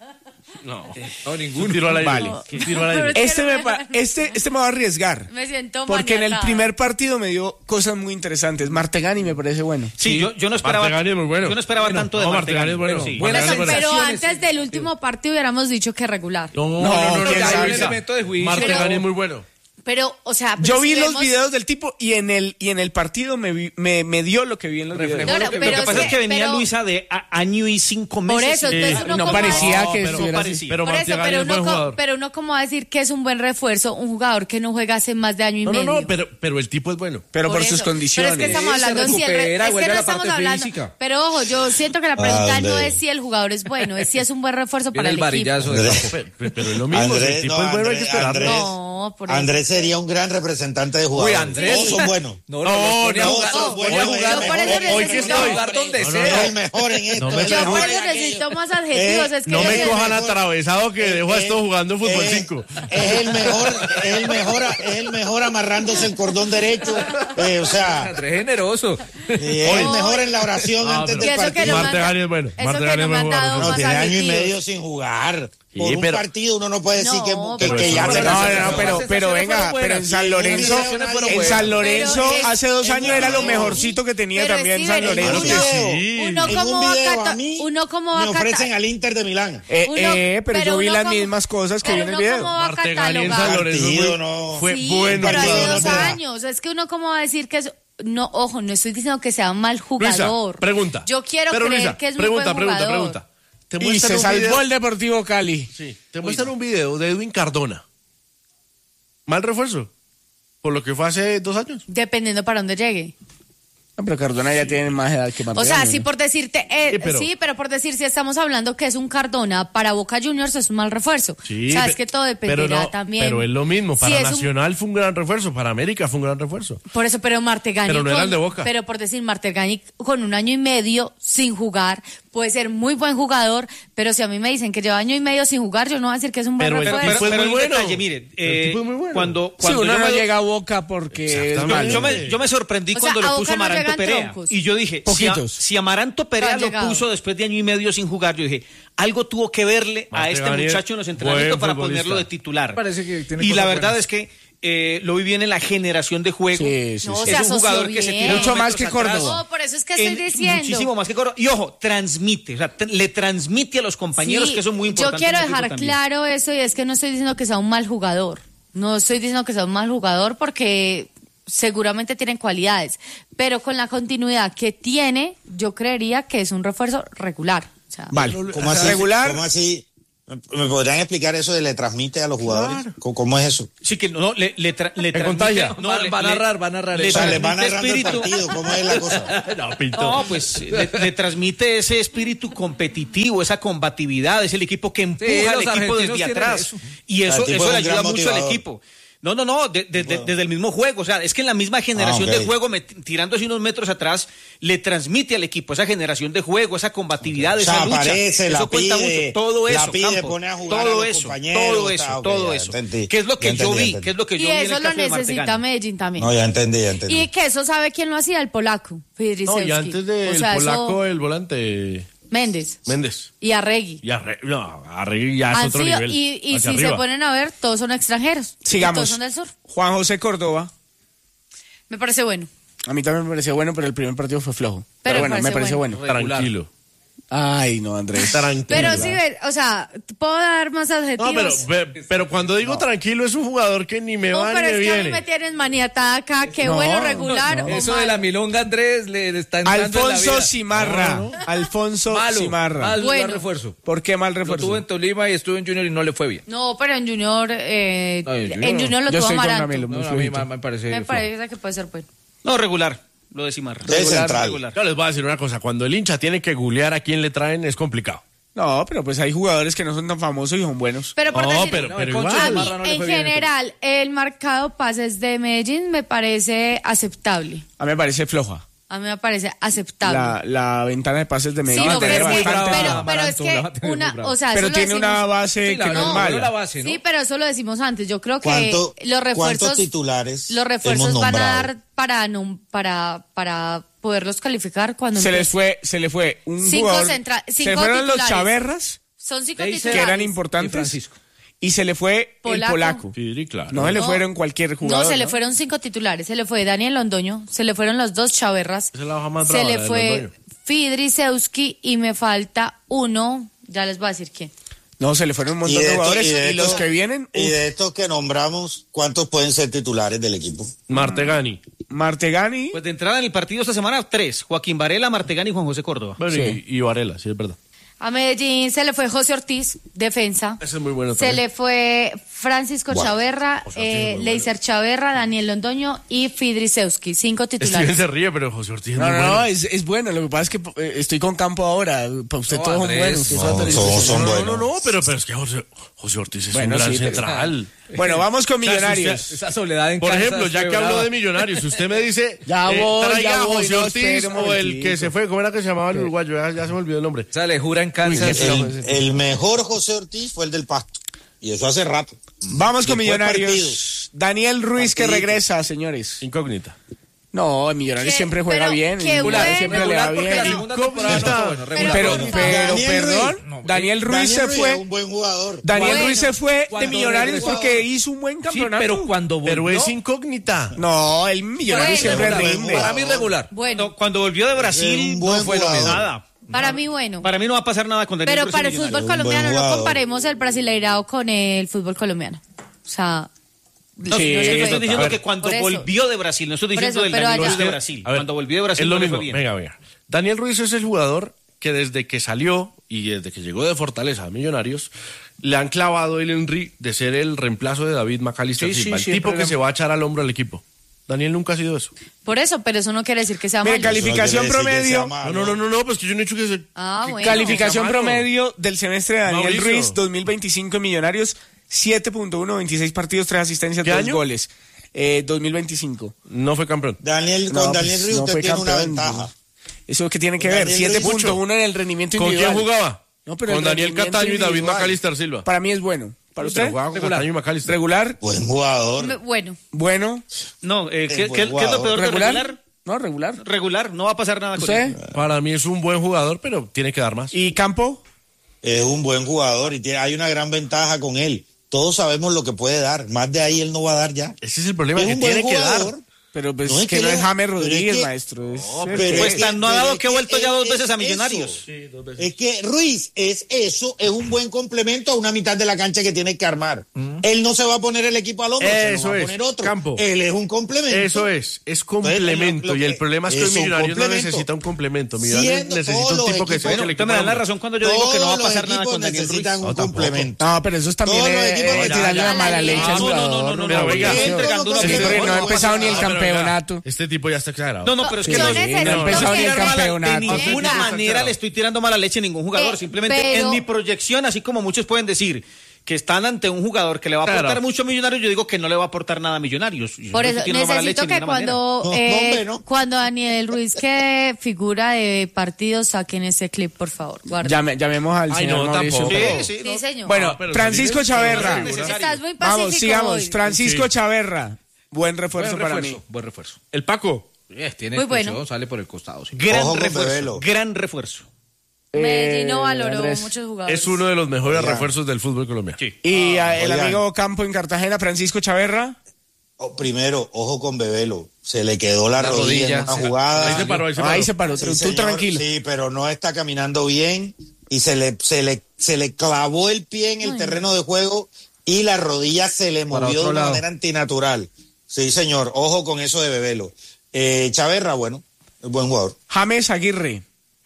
Speaker 3: No,
Speaker 2: no, ninguno.
Speaker 3: Un tiro al aire.
Speaker 4: Vale.
Speaker 3: Un tiro al aire.
Speaker 4: Este me, pa- este, este me va a arriesgar.
Speaker 5: Me siento
Speaker 4: Porque en el
Speaker 5: maniatada.
Speaker 4: primer partido me dio cosas muy interesantes. Martegani me parece bueno.
Speaker 1: Sí, yo, yo no esperaba.
Speaker 3: Martegani es muy bueno.
Speaker 1: Yo no esperaba
Speaker 3: Bueno,
Speaker 1: tanto de
Speaker 3: no,
Speaker 1: Martegani.
Speaker 3: Martegani es bueno.
Speaker 1: pero sí.
Speaker 2: Buenas
Speaker 5: Pero, pero
Speaker 2: sensaciones.
Speaker 5: antes del último partido hubiéramos dicho que regular.
Speaker 3: No, no,
Speaker 4: No,
Speaker 3: no, no,
Speaker 4: quién
Speaker 3: no,
Speaker 4: sabe.
Speaker 3: no,
Speaker 2: Hay un elemento de juicio.
Speaker 3: Martegani
Speaker 5: Pero-
Speaker 3: es muy bueno.
Speaker 5: Pero, o sea,
Speaker 4: Yo
Speaker 5: pero
Speaker 4: vi
Speaker 5: si
Speaker 4: los
Speaker 5: vemos-
Speaker 4: videos del tipo y en el y en el partido me, vi- me, me dio lo que vi en los videos.
Speaker 5: No, no,
Speaker 1: Lo que
Speaker 5: pero
Speaker 1: pasa
Speaker 5: es
Speaker 1: es que
Speaker 5: que-
Speaker 1: venía
Speaker 5: pero-
Speaker 1: Luisa de a- año y cinco meses.
Speaker 5: Por eso,
Speaker 1: sin-
Speaker 5: entonces uno
Speaker 4: no
Speaker 5: como
Speaker 4: parecía
Speaker 5: va a-
Speaker 4: que
Speaker 3: pero,
Speaker 4: estuviera así.
Speaker 1: parecía.
Speaker 3: pero
Speaker 5: Por eso,
Speaker 3: Martegani
Speaker 5: pero
Speaker 3: es buen
Speaker 5: uno, co-
Speaker 3: jugador.
Speaker 5: pero uno cómo va a decir que es un buen refuerzo, un jugador que no juega hace más de año y
Speaker 3: No, no,
Speaker 5: medio.
Speaker 3: no, pero, pero el tipo es bueno.
Speaker 4: Pero por,
Speaker 5: eso.
Speaker 4: sus condiciones.
Speaker 5: Pero es que estamos
Speaker 2: Sí, se
Speaker 5: hablando si el re-
Speaker 2: recupera,
Speaker 5: es que
Speaker 2: vuelve
Speaker 5: no
Speaker 2: a la
Speaker 5: estamos
Speaker 2: parte
Speaker 5: hablando.
Speaker 2: física.
Speaker 5: Pero ojo, yo siento que la pregunta no
Speaker 6: Andrés.
Speaker 5: es si el jugador es bueno, es si es un buen refuerzo
Speaker 2: Viene
Speaker 5: para
Speaker 2: el
Speaker 5: el,
Speaker 2: varillazo
Speaker 5: equipo.
Speaker 2: de
Speaker 6: Andrés.
Speaker 2: campo.
Speaker 3: Pero, pero es lo mismo, si el
Speaker 6: Andrés,
Speaker 3: tipo
Speaker 6: no,
Speaker 3: es bueno hay que
Speaker 6: Andrés,
Speaker 3: esperarlo.
Speaker 6: Andrés.
Speaker 5: No, por eso.
Speaker 6: Andrés sería un gran representante de jugadores.
Speaker 2: Uy, Andrés.
Speaker 6: Todos son buenos.
Speaker 2: No,
Speaker 3: No,
Speaker 2: no, no,
Speaker 3: no,
Speaker 2: jugar,
Speaker 6: no,
Speaker 2: los pone a
Speaker 6: no,
Speaker 2: jugar.
Speaker 6: yo
Speaker 5: por eso
Speaker 2: Hoy- hoy que
Speaker 5: necesito-
Speaker 2: estoy jugar donde
Speaker 3: No, no,
Speaker 6: Es
Speaker 2: sea.
Speaker 6: el mejor en esto.
Speaker 3: No me
Speaker 6: es el
Speaker 5: Yo
Speaker 3: Pero
Speaker 5: por
Speaker 6: mejor
Speaker 5: eso
Speaker 6: en aquello.
Speaker 5: necesito más adjetivos.
Speaker 6: Eh,
Speaker 5: es que
Speaker 3: No
Speaker 5: yo
Speaker 3: me
Speaker 5: sé-
Speaker 3: cojan atravesado que dejo a
Speaker 6: Eh,
Speaker 3: estos jugando fútbol
Speaker 6: eh,
Speaker 3: cinco.
Speaker 6: Es el mejor, es el mejor, es el mejor amarrándose el cordón derecho. Eh, o sea,
Speaker 2: Andrés generoso.
Speaker 6: eh, es el mejor en la oración
Speaker 3: Ah,
Speaker 6: antes
Speaker 3: pero-
Speaker 5: Y
Speaker 6: del
Speaker 5: eso que
Speaker 6: partido.
Speaker 5: no me han
Speaker 3: Martegani
Speaker 5: da-
Speaker 3: es bueno,
Speaker 5: eso que
Speaker 3: Martegani
Speaker 5: no
Speaker 3: es
Speaker 5: me han
Speaker 3: buen
Speaker 5: dado
Speaker 3: jugador.
Speaker 6: No,
Speaker 5: más
Speaker 6: tiene año y
Speaker 5: adjetivos.
Speaker 6: medio sin jugar.
Speaker 3: Sí,
Speaker 6: Por un
Speaker 3: pero-
Speaker 6: partido uno no puede decir
Speaker 5: No,
Speaker 6: que, que,
Speaker 5: pero
Speaker 6: que
Speaker 3: eso
Speaker 6: ya
Speaker 3: no
Speaker 6: se
Speaker 3: es-
Speaker 4: No,
Speaker 6: la-
Speaker 4: no, no, pero,
Speaker 2: Las
Speaker 4: pero
Speaker 2: sensaciones
Speaker 4: venga,
Speaker 2: fueron
Speaker 4: pero en
Speaker 2: buenas.
Speaker 4: San
Speaker 6: Sí,
Speaker 4: Lorenzo,
Speaker 6: las sensaciones fueron
Speaker 4: en
Speaker 6: buenas.
Speaker 4: San Lorenzo
Speaker 5: Pero es-
Speaker 4: hace dos
Speaker 6: es
Speaker 4: años
Speaker 6: un
Speaker 4: era lo
Speaker 6: video.
Speaker 4: mejorcito que tenía
Speaker 5: Pero
Speaker 4: también
Speaker 5: Steven,
Speaker 4: San
Speaker 5: en
Speaker 4: Lorenzo.
Speaker 5: un
Speaker 3: Claro que
Speaker 5: video,
Speaker 3: sí.
Speaker 5: uno
Speaker 6: En
Speaker 5: como
Speaker 6: un
Speaker 5: va a
Speaker 6: video
Speaker 5: cata-
Speaker 6: a mí
Speaker 5: uno como va
Speaker 6: me
Speaker 5: a
Speaker 6: ofrecen
Speaker 5: cata-
Speaker 6: al Inter de Milán.
Speaker 4: Eh,
Speaker 5: uno-
Speaker 4: eh, pero, yo vi
Speaker 5: uno
Speaker 4: las
Speaker 5: como-
Speaker 4: mismas cosas que vi
Speaker 5: pero
Speaker 4: en el
Speaker 5: uno
Speaker 4: video.
Speaker 5: cómo va a
Speaker 3: Martegani en San
Speaker 5: catalogar.
Speaker 3: Lorenzo
Speaker 6: Partido,
Speaker 3: fue,
Speaker 6: no.
Speaker 3: fue
Speaker 5: Sí,
Speaker 3: bueno.
Speaker 5: pero hace
Speaker 6: partido,
Speaker 5: dos
Speaker 6: no te da.
Speaker 5: años. Es que uno cómo va a decir que es... No, ojo, no estoy diciendo que sea un mal
Speaker 3: Luisa,
Speaker 5: jugador.
Speaker 3: pregunta.
Speaker 5: Yo quiero
Speaker 3: Pero,
Speaker 5: creer
Speaker 3: Luisa,
Speaker 5: que es
Speaker 3: pregunta,
Speaker 5: muy buen
Speaker 3: pregunta,
Speaker 5: jugador.
Speaker 3: pregunta. Te
Speaker 4: Y
Speaker 3: muestran
Speaker 4: se
Speaker 3: un
Speaker 4: salvó
Speaker 3: video-
Speaker 4: el Deportivo Cali.
Speaker 3: Sí, te muestran un video de Edwin Cardona. Mal refuerzo. Por lo que fue hace dos años.
Speaker 5: Dependiendo para dónde llegue.
Speaker 4: No, pero Cardona ya tiene más edad que Martegani.
Speaker 5: O sea,
Speaker 4: ¿no?
Speaker 5: sí por decirte, eh,
Speaker 3: Sí, pero-
Speaker 5: sí, pero por decir, si estamos hablando que es un Cardona para Boca Juniors es un mal refuerzo.
Speaker 3: Sí,
Speaker 5: o sea,
Speaker 3: pe-
Speaker 5: es que todo dependerá
Speaker 3: pero no,
Speaker 5: también.
Speaker 3: Pero es lo mismo.
Speaker 5: Si
Speaker 3: Para
Speaker 5: es un-
Speaker 3: Nacional fue un gran refuerzo. Para América fue un gran refuerzo.
Speaker 5: Por eso, pero Martegani.
Speaker 3: Pero no era
Speaker 5: con-
Speaker 3: el de Boca.
Speaker 5: Pero por decir, Martegani con un año y medio sin jugar, puede ser muy buen jugador, pero si a mí me dicen que lleva año y medio sin jugar, yo no voy a decir que es un buen
Speaker 3: Pero el
Speaker 5: refuerzo.
Speaker 3: tipo es
Speaker 1: pero
Speaker 3: muy
Speaker 1: hay un
Speaker 3: bueno.
Speaker 1: detalle, mire,
Speaker 3: El
Speaker 1: eh,
Speaker 3: tipo es muy bueno.
Speaker 1: cuando,
Speaker 4: Sí,
Speaker 1: cuando
Speaker 4: uno
Speaker 1: yo
Speaker 4: no
Speaker 1: me-
Speaker 4: llega a Boca porque es
Speaker 3: Exactamente.
Speaker 1: Yo,
Speaker 4: malo.
Speaker 1: yo me, yo me sorprendí
Speaker 5: O
Speaker 1: cuando
Speaker 5: sea, a
Speaker 1: lo
Speaker 5: Boca
Speaker 1: puso
Speaker 5: no
Speaker 1: Amaranto
Speaker 5: llegan
Speaker 1: Perea.
Speaker 5: troncos.
Speaker 1: Y yo dije, si, a-
Speaker 4: Poquitos.
Speaker 1: si Amaranto Perea
Speaker 5: No han
Speaker 1: lo
Speaker 5: llegado.
Speaker 1: puso después de año y medio sin jugar, yo dije, algo tuvo que verle a este
Speaker 3: Martegani es
Speaker 1: muchacho en los entrenamientos
Speaker 3: buen
Speaker 1: para
Speaker 3: futbolista.
Speaker 1: ponerlo de titular.
Speaker 2: Parece que tiene
Speaker 1: y la
Speaker 2: cosas
Speaker 1: verdad
Speaker 2: buenas.
Speaker 1: es que eh, lo vi bien en la generación de juego.
Speaker 4: Sí, sí,
Speaker 5: No,
Speaker 4: sí.
Speaker 5: se
Speaker 1: Es un
Speaker 5: asoció
Speaker 1: jugador que se
Speaker 5: bien.
Speaker 1: tira
Speaker 4: Mucho
Speaker 1: unos
Speaker 4: más
Speaker 1: metros
Speaker 4: que Córdoba.
Speaker 1: atrás.
Speaker 5: No, por eso es que estoy
Speaker 1: En-
Speaker 5: diciendo.
Speaker 1: Muchísimo más que Córdoba. Y ojo, transmite, o sea, t- le transmite a los compañeros
Speaker 5: Sí,
Speaker 1: que son muy
Speaker 5: yo
Speaker 1: importantes.
Speaker 5: quiero
Speaker 1: en el equipo
Speaker 5: dejar
Speaker 1: también.
Speaker 5: claro eso y es que no estoy diciendo que sea un mal jugador. No estoy diciendo que sea un mal jugador porque seguramente tienen cualidades, pero con la continuidad que tiene, yo creería que es un refuerzo regular. O sea,
Speaker 4: vale,
Speaker 6: ¿cómo así?
Speaker 4: Regular.
Speaker 6: ¿Cómo así? ¿Me podrían explicar eso de le transmite a los jugadores? Claro. ¿Cómo, ¿Cómo es eso?
Speaker 1: Sí, que no, le, le, tra, le
Speaker 2: transmite.
Speaker 1: No,
Speaker 2: va, le, va a narrar, va a narrar.
Speaker 6: Le, o sea, le va narrando el partido, ¿cómo es la cosa?
Speaker 1: no, no, pues le, le transmite ese espíritu competitivo, esa combatividad, es el equipo que empuja sí, al equipo desde atrás. Eso. Y eso, eso le ayuda mucho al equipo. No, no, no, de, de, de, desde el mismo juego. O sea, es que en la misma generación ah, okay. de juego, me, tirándose unos metros atrás, le transmite al equipo esa generación de juego, esa combatividad, okay. esa o sea, lucha.
Speaker 6: Aparece,
Speaker 1: eso
Speaker 6: la
Speaker 1: cuenta
Speaker 6: pide,
Speaker 1: mucho. Todo eso,
Speaker 6: la pide,
Speaker 1: Campo,
Speaker 6: pone a jugar
Speaker 1: todo
Speaker 6: a los
Speaker 1: eso,
Speaker 6: compañeros.
Speaker 1: todo eso,
Speaker 6: está,
Speaker 1: todo
Speaker 6: okay,
Speaker 1: eso.
Speaker 6: Entendí,
Speaker 1: ¿Qué es lo que
Speaker 6: entendí,
Speaker 1: yo vi?
Speaker 6: entendí.
Speaker 1: ¿Qué es lo que yo
Speaker 5: y
Speaker 1: vi en
Speaker 5: eso
Speaker 1: el
Speaker 5: lo
Speaker 1: caso de
Speaker 5: necesita
Speaker 1: Martegani.
Speaker 5: Medellín también.
Speaker 6: No, ya entendí, ya entendí.
Speaker 5: Y que eso sabe quién lo hacía, el polaco, Fidrisewski.
Speaker 3: No, y antes del o sea, polaco, eso... el volante...
Speaker 5: Méndez.
Speaker 3: Méndez.
Speaker 5: Y Arregui.
Speaker 3: Y Arregui, no, Arregui ya es Han otro
Speaker 5: sido,
Speaker 3: nivel.
Speaker 5: Y, y si
Speaker 3: arriba.
Speaker 5: se ponen a ver, todos son extranjeros.
Speaker 4: Sigamos.
Speaker 5: Todos son del sur.
Speaker 4: Juan José Córdoba.
Speaker 5: Me parece bueno.
Speaker 4: A mí también me pareció bueno, pero el primer partido fue flojo. Pero, pero bueno, me pareció bueno.
Speaker 3: bueno. Tranquilo.
Speaker 4: Ay, no, Andrés.
Speaker 3: Tranquilo.
Speaker 5: Pero sí, o sea, puedo dar más adjetivos.
Speaker 3: No, pero, pero cuando digo no. tranquilo, es un jugador que ni me no, va ni me viene.
Speaker 5: No, pero es que a mí me tienen maniatada acá, qué no, bueno, regular. No, no.
Speaker 2: Eso de la milonga, Andrés, le, le está entrando
Speaker 4: Alfonso
Speaker 2: en la
Speaker 4: Cimarra. No, no. Alfonso
Speaker 2: Malo,
Speaker 4: Cimarra.
Speaker 2: Mal,
Speaker 5: bueno.
Speaker 2: mal refuerzo.
Speaker 4: ¿Por qué mal refuerzo?
Speaker 2: Estuvo en Tolima y estuvo en Junior y no le fue bien.
Speaker 5: No, pero en Junior, eh, no, en Junior, en Junior lo
Speaker 4: Yo
Speaker 5: tuvo Amaranto.
Speaker 4: Camilo,
Speaker 2: no, no, a mí me parece.
Speaker 5: Me parece que puede ser bueno.
Speaker 1: No, regular. Lo de Cimarra.
Speaker 6: Regular,
Speaker 3: regular. Yo les voy a decir una cosa. Cuando el hincha tiene que googlear a quién le traen, es complicado.
Speaker 4: No, pero pues hay jugadores que no son tan famosos y son buenos.
Speaker 5: Pero por
Speaker 3: no,
Speaker 5: decir,
Speaker 3: pero, pero
Speaker 5: no,
Speaker 3: igual.
Speaker 5: A mí, en general, el marcado pases de Medellín me parece aceptable.
Speaker 4: A mí me parece floja.
Speaker 5: A mí me parece aceptable.
Speaker 4: La, la ventana de pases de Medellín.
Speaker 5: Sí, no, pero, es que,
Speaker 4: pero,
Speaker 5: pero, pero es que una, o sea,
Speaker 4: pero
Speaker 5: eso
Speaker 4: tiene
Speaker 5: lo
Speaker 4: una base sí, que no, no es mala.
Speaker 2: La base, ¿no?
Speaker 5: Sí, pero eso lo decimos antes. Yo creo que los refuerzos,
Speaker 6: ¿cuántos titulares
Speaker 5: los refuerzos van a dar para no, para para poderlos calificar cuando
Speaker 4: se les fue se le fue un
Speaker 5: cinco
Speaker 4: jugador.
Speaker 5: Centra, cinco
Speaker 4: se fueron
Speaker 5: titulares.
Speaker 4: Los Chaverras.
Speaker 5: Son cinco
Speaker 4: Leise,
Speaker 5: titulares
Speaker 4: que eran importantes. Y Francisco. Y se le fue Polaco. el polaco.
Speaker 3: Sí, claro.
Speaker 4: No se le fueron cualquier jugador.
Speaker 5: No, se
Speaker 4: ¿no?
Speaker 5: le fueron cinco titulares. Se le fue Daniel Londoño, se le fueron los dos Chaverras.
Speaker 3: Esa es la hoja más
Speaker 5: se
Speaker 3: brava,
Speaker 5: le
Speaker 3: la
Speaker 5: fue Fidrisewski y me falta uno, ya les voy a decir quién.
Speaker 4: No, se le fueron un montón de, de jugadores y, de y los
Speaker 6: esto,
Speaker 4: que vienen.
Speaker 6: Y uf. de estos que nombramos, ¿cuántos pueden ser titulares del equipo?
Speaker 3: Martegani.
Speaker 4: Martegani.
Speaker 1: Pues de entrada en el partido esta semana, tres. Joaquín Varela, Martegani y Juan José Córdoba.
Speaker 3: Bueno, sí. y, y Varela, sí, es verdad.
Speaker 5: A Medellín se le fue José Ortiz, defensa.
Speaker 3: Ese es muy bueno
Speaker 5: Se
Speaker 3: también.
Speaker 5: le fue Francisco wow. Chaverra, eh, Leiser bueno. Chaverra, Daniel Londoño y Fidrisewski, cinco titulares.
Speaker 3: Steven se ríe, pero José Ortiz es
Speaker 4: no,
Speaker 3: muy
Speaker 4: no,
Speaker 3: bueno.
Speaker 4: No, es, es bueno. Lo que pasa es que eh, estoy con Campo ahora. Para usted no, todos son buenos.
Speaker 6: No, todos son
Speaker 3: no,
Speaker 6: buenos.
Speaker 3: No, no, no, pero, pero es que José, José Ortiz es bueno, un gran sí, central.
Speaker 4: Pero... Bueno, vamos con Millonarios.
Speaker 2: Esa, esa soledad en
Speaker 3: Por
Speaker 2: Kansas
Speaker 3: ejemplo, ya que habló de Millonarios, usted me dice,
Speaker 4: ya
Speaker 3: eh,
Speaker 4: voy,
Speaker 3: traiga
Speaker 4: ya
Speaker 3: a
Speaker 4: voy,
Speaker 3: José
Speaker 4: no,
Speaker 3: Ortiz o el que se fue, ¿cómo era que se llamaba el uruguayo? Ya, ya se me olvidó el nombre.
Speaker 2: O sea, le jura en Kansas.
Speaker 6: El, el mejor José Ortiz fue el del Pasto. Y eso hace rato.
Speaker 4: Vamos con Millonarios. Partidos. Daniel Ruiz partidos. Que regresa, señores.
Speaker 3: Incógnita.
Speaker 4: No, el Millonarios siempre juega bien.
Speaker 5: Bueno.
Speaker 4: Siempre le va bien.
Speaker 2: Bueno,
Speaker 4: pero, pero, pero perdón,
Speaker 6: no,
Speaker 4: Daniel Ruiz
Speaker 6: Daniel
Speaker 4: se fue.
Speaker 6: Un buen jugador.
Speaker 4: Daniel
Speaker 5: bueno,
Speaker 4: Ruiz se fue de Millonarios
Speaker 6: regresó.
Speaker 4: porque hizo un buen campeonato.
Speaker 2: Sí, pero cuando volvió.
Speaker 3: Pero es incógnita.
Speaker 4: No, el Millonarios
Speaker 5: bueno,
Speaker 4: siempre
Speaker 6: regular,
Speaker 4: rinde.
Speaker 2: Para mí regular.
Speaker 5: Bueno,
Speaker 1: no, cuando volvió de Brasil
Speaker 6: no
Speaker 1: fue lo mismo. Nada.
Speaker 5: Para mí bueno.
Speaker 1: Para mí no va a pasar nada con Daniel
Speaker 5: Pero
Speaker 1: Ruiz
Speaker 5: para el fútbol colombiano no comparemos el brasileirao con el fútbol colombiano. O sea,
Speaker 1: no, sí, no estoy diciendo que cuando volvió de Brasil, no estoy diciendo del Daniel Ruiz de Brasil.
Speaker 3: A ver,
Speaker 1: cuando volvió de Brasil
Speaker 3: es lo
Speaker 1: no
Speaker 3: mismo.
Speaker 1: Bien.
Speaker 3: Venga, venga. Daniel Ruiz es el jugador que desde que salió y desde que llegó de Fortaleza a Millonarios le han clavado el Henry de ser el reemplazo de David McAllister
Speaker 4: sí,
Speaker 3: Silva,
Speaker 4: sí,
Speaker 3: el tipo
Speaker 4: que
Speaker 3: le... se va a echar al hombro al equipo. Daniel nunca ha sido eso.
Speaker 5: Por eso, pero eso no quiere decir que sea malo.
Speaker 4: Calificación promedio.
Speaker 3: No, no, no, no, no, pues que yo no he dicho que se...
Speaker 5: Ah, bueno.
Speaker 4: Calificación promedio del semestre de Daniel
Speaker 3: Mauricio.
Speaker 4: Ruiz dos mil veinticinco en Millonarios, siete punto uno, veintiséis partidos, tres asistencias, dos
Speaker 3: año?
Speaker 4: goles. Eh, dos mil veinticinco.
Speaker 3: No fue campeón.
Speaker 6: Daniel,
Speaker 4: No,
Speaker 6: con Daniel
Speaker 4: pues,
Speaker 6: Ruiz
Speaker 4: no
Speaker 6: usted
Speaker 4: fue
Speaker 6: tiene
Speaker 4: campeón,
Speaker 6: una ventaja.
Speaker 4: ¿Eso qué tiene que
Speaker 6: Con
Speaker 4: ver?
Speaker 6: Daniel
Speaker 4: siete
Speaker 6: Ruiz,
Speaker 4: punto uno en el rendimiento
Speaker 3: ¿Con
Speaker 4: individual.
Speaker 3: quién jugaba?
Speaker 4: No, pero
Speaker 3: con
Speaker 4: el
Speaker 3: Daniel
Speaker 4: rendimiento
Speaker 3: Cataño y David
Speaker 4: individual.
Speaker 3: McAllister Silva.
Speaker 4: Para mí es bueno. ¿Para usted?
Speaker 3: Pero jugaba con Cataño y McAllister.
Speaker 4: ¿Regular?
Speaker 6: Buen jugador.
Speaker 5: Me- Bueno,
Speaker 4: Bueno.
Speaker 1: No, eh, ¿qué,
Speaker 6: Es
Speaker 1: qué-
Speaker 6: buen
Speaker 1: qué es lo
Speaker 6: jugador.
Speaker 1: peor de
Speaker 4: ¿Regular?
Speaker 1: regular?
Speaker 4: No, regular.
Speaker 1: Regular, no va a pasar nada con
Speaker 4: ¿Usted?
Speaker 1: él.
Speaker 3: Para mí es un buen jugador, pero tiene que dar más.
Speaker 4: ¿Y Campo?
Speaker 6: Es un buen jugador y tiene, hay una gran ventaja con él. Todos sabemos lo que puede dar. Más de ahí él no va a dar ya.
Speaker 3: Ese es el problema,
Speaker 6: Es
Speaker 3: que
Speaker 6: un buen
Speaker 3: tiene que dar.
Speaker 6: jugador.
Speaker 4: Pero pues no es que, que no es James Rodríguez, es que, maestro. Es,
Speaker 1: no, pero pues tan no ha dado que ha vuelto ya dos veces a Millonarios.
Speaker 6: Sí, dos veces. Es que Ruiz es eso, es un buen complemento a una mitad de la cancha que tiene que armar. Mm. Él no se va a poner el equipo al hombro, eso se lo va a poner
Speaker 3: es,
Speaker 6: otro.
Speaker 3: Campo.
Speaker 6: Él es un complemento.
Speaker 3: Eso es, es complemento. Lo, lo y el problema es que el Millonarios no necesita un complemento. Millonarios necesita un tipo que se eche el equipo.
Speaker 1: Me dan la razón cuando yo digo que no va a pasar nada con Daniel Ruiz.
Speaker 6: Un complemento.
Speaker 4: No, pero eso es también tirarle una mala leche al jugador.
Speaker 1: No, no, no,
Speaker 4: no ha empezado ni el campeonato.
Speaker 3: Este tipo ya está exagerado.
Speaker 1: No, no, pero es que no,
Speaker 4: no ha empezado ni el campeonato.
Speaker 1: De ninguna manera le estoy tirando mala leche a ningún jugador. Simplemente pero... en mi proyección, así como muchos pueden decir que están ante un jugador que le va a aportar claro. mucho a Millonarios, yo digo que no le va a aportar nada a Millonarios. Yo
Speaker 5: Por eso necesito que cuando no, eh, hombre, ¿no? cuando Daniel Ruiz que figura de partidos saquen ese clip, por favor.
Speaker 4: Llame, llamemos al
Speaker 3: Ay,
Speaker 4: señor
Speaker 3: no,
Speaker 4: Mauricio.
Speaker 1: Sí, sí,
Speaker 5: sí,
Speaker 1: no.
Speaker 5: señor.
Speaker 4: Bueno, no, Francisco Chaverra.
Speaker 5: Estás muy pacífico.
Speaker 4: Vamos, sigamos.
Speaker 5: Hoy.
Speaker 4: Francisco sí. Chaverra. Buen refuerzo, buen refuerzo para mí.
Speaker 2: Buen refuerzo.
Speaker 3: El Paco.
Speaker 2: Yes, tiene
Speaker 5: muy bueno.
Speaker 2: Sale por el costado. Sí.
Speaker 1: Gran Ojo refuerzo. Gran refuerzo.
Speaker 5: Medellín no valoró Andrés, muchos jugadores.
Speaker 3: Es uno de los mejores Oiga. refuerzos del fútbol colombiano.
Speaker 4: Sí. Y ah, el Oiga. amigo Campo en Cartagena, Francisco Chaverra.
Speaker 6: Oh, primero, ojo con Bebelo. Se le quedó la, la rodilla, rodilla en una jugada.
Speaker 3: Ahí se paró, ahí se paró.
Speaker 4: Ahí se paró.
Speaker 6: Sí,
Speaker 4: tú
Speaker 6: señor,
Speaker 4: tranquilo.
Speaker 6: Sí, pero no está caminando bien y se le, se le, se le clavó el pie en el Ay. terreno de juego y la rodilla se le movió de una lado. manera antinatural. Sí, señor. Ojo con eso de Bebelo. Eh, Chaverra, bueno, buen jugador.
Speaker 4: James Aguirre.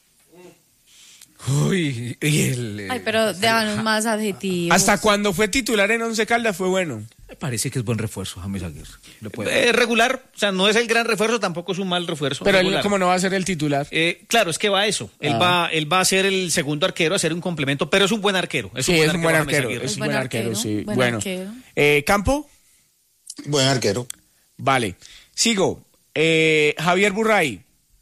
Speaker 2: Uy, y el,
Speaker 5: Ay, pero déjanos más adjetivos.
Speaker 4: Hasta cuando fue titular en Once Caldas fue bueno.
Speaker 2: Me parece que es buen refuerzo, James Aguirre.
Speaker 1: Eh, regular, o sea, no es el gran refuerzo, tampoco es un mal refuerzo.
Speaker 4: Pero
Speaker 1: regular.
Speaker 4: Él, ¿cómo no va a ser el titular?
Speaker 1: Eh, claro, es que va a eso. Él ah. va, él va a ser el segundo arquero, a ser un complemento, pero es un buen arquero. Es
Speaker 4: sí,
Speaker 1: un buen
Speaker 4: es un buen arquero.
Speaker 1: arquero.
Speaker 4: Es un buen arquero, arquero sí.
Speaker 5: Buen
Speaker 4: bueno.
Speaker 5: Arquero.
Speaker 4: Eh, ¿Campo?
Speaker 6: Buen arquero.
Speaker 4: Vale. Sigo. Eh, Javier Burray.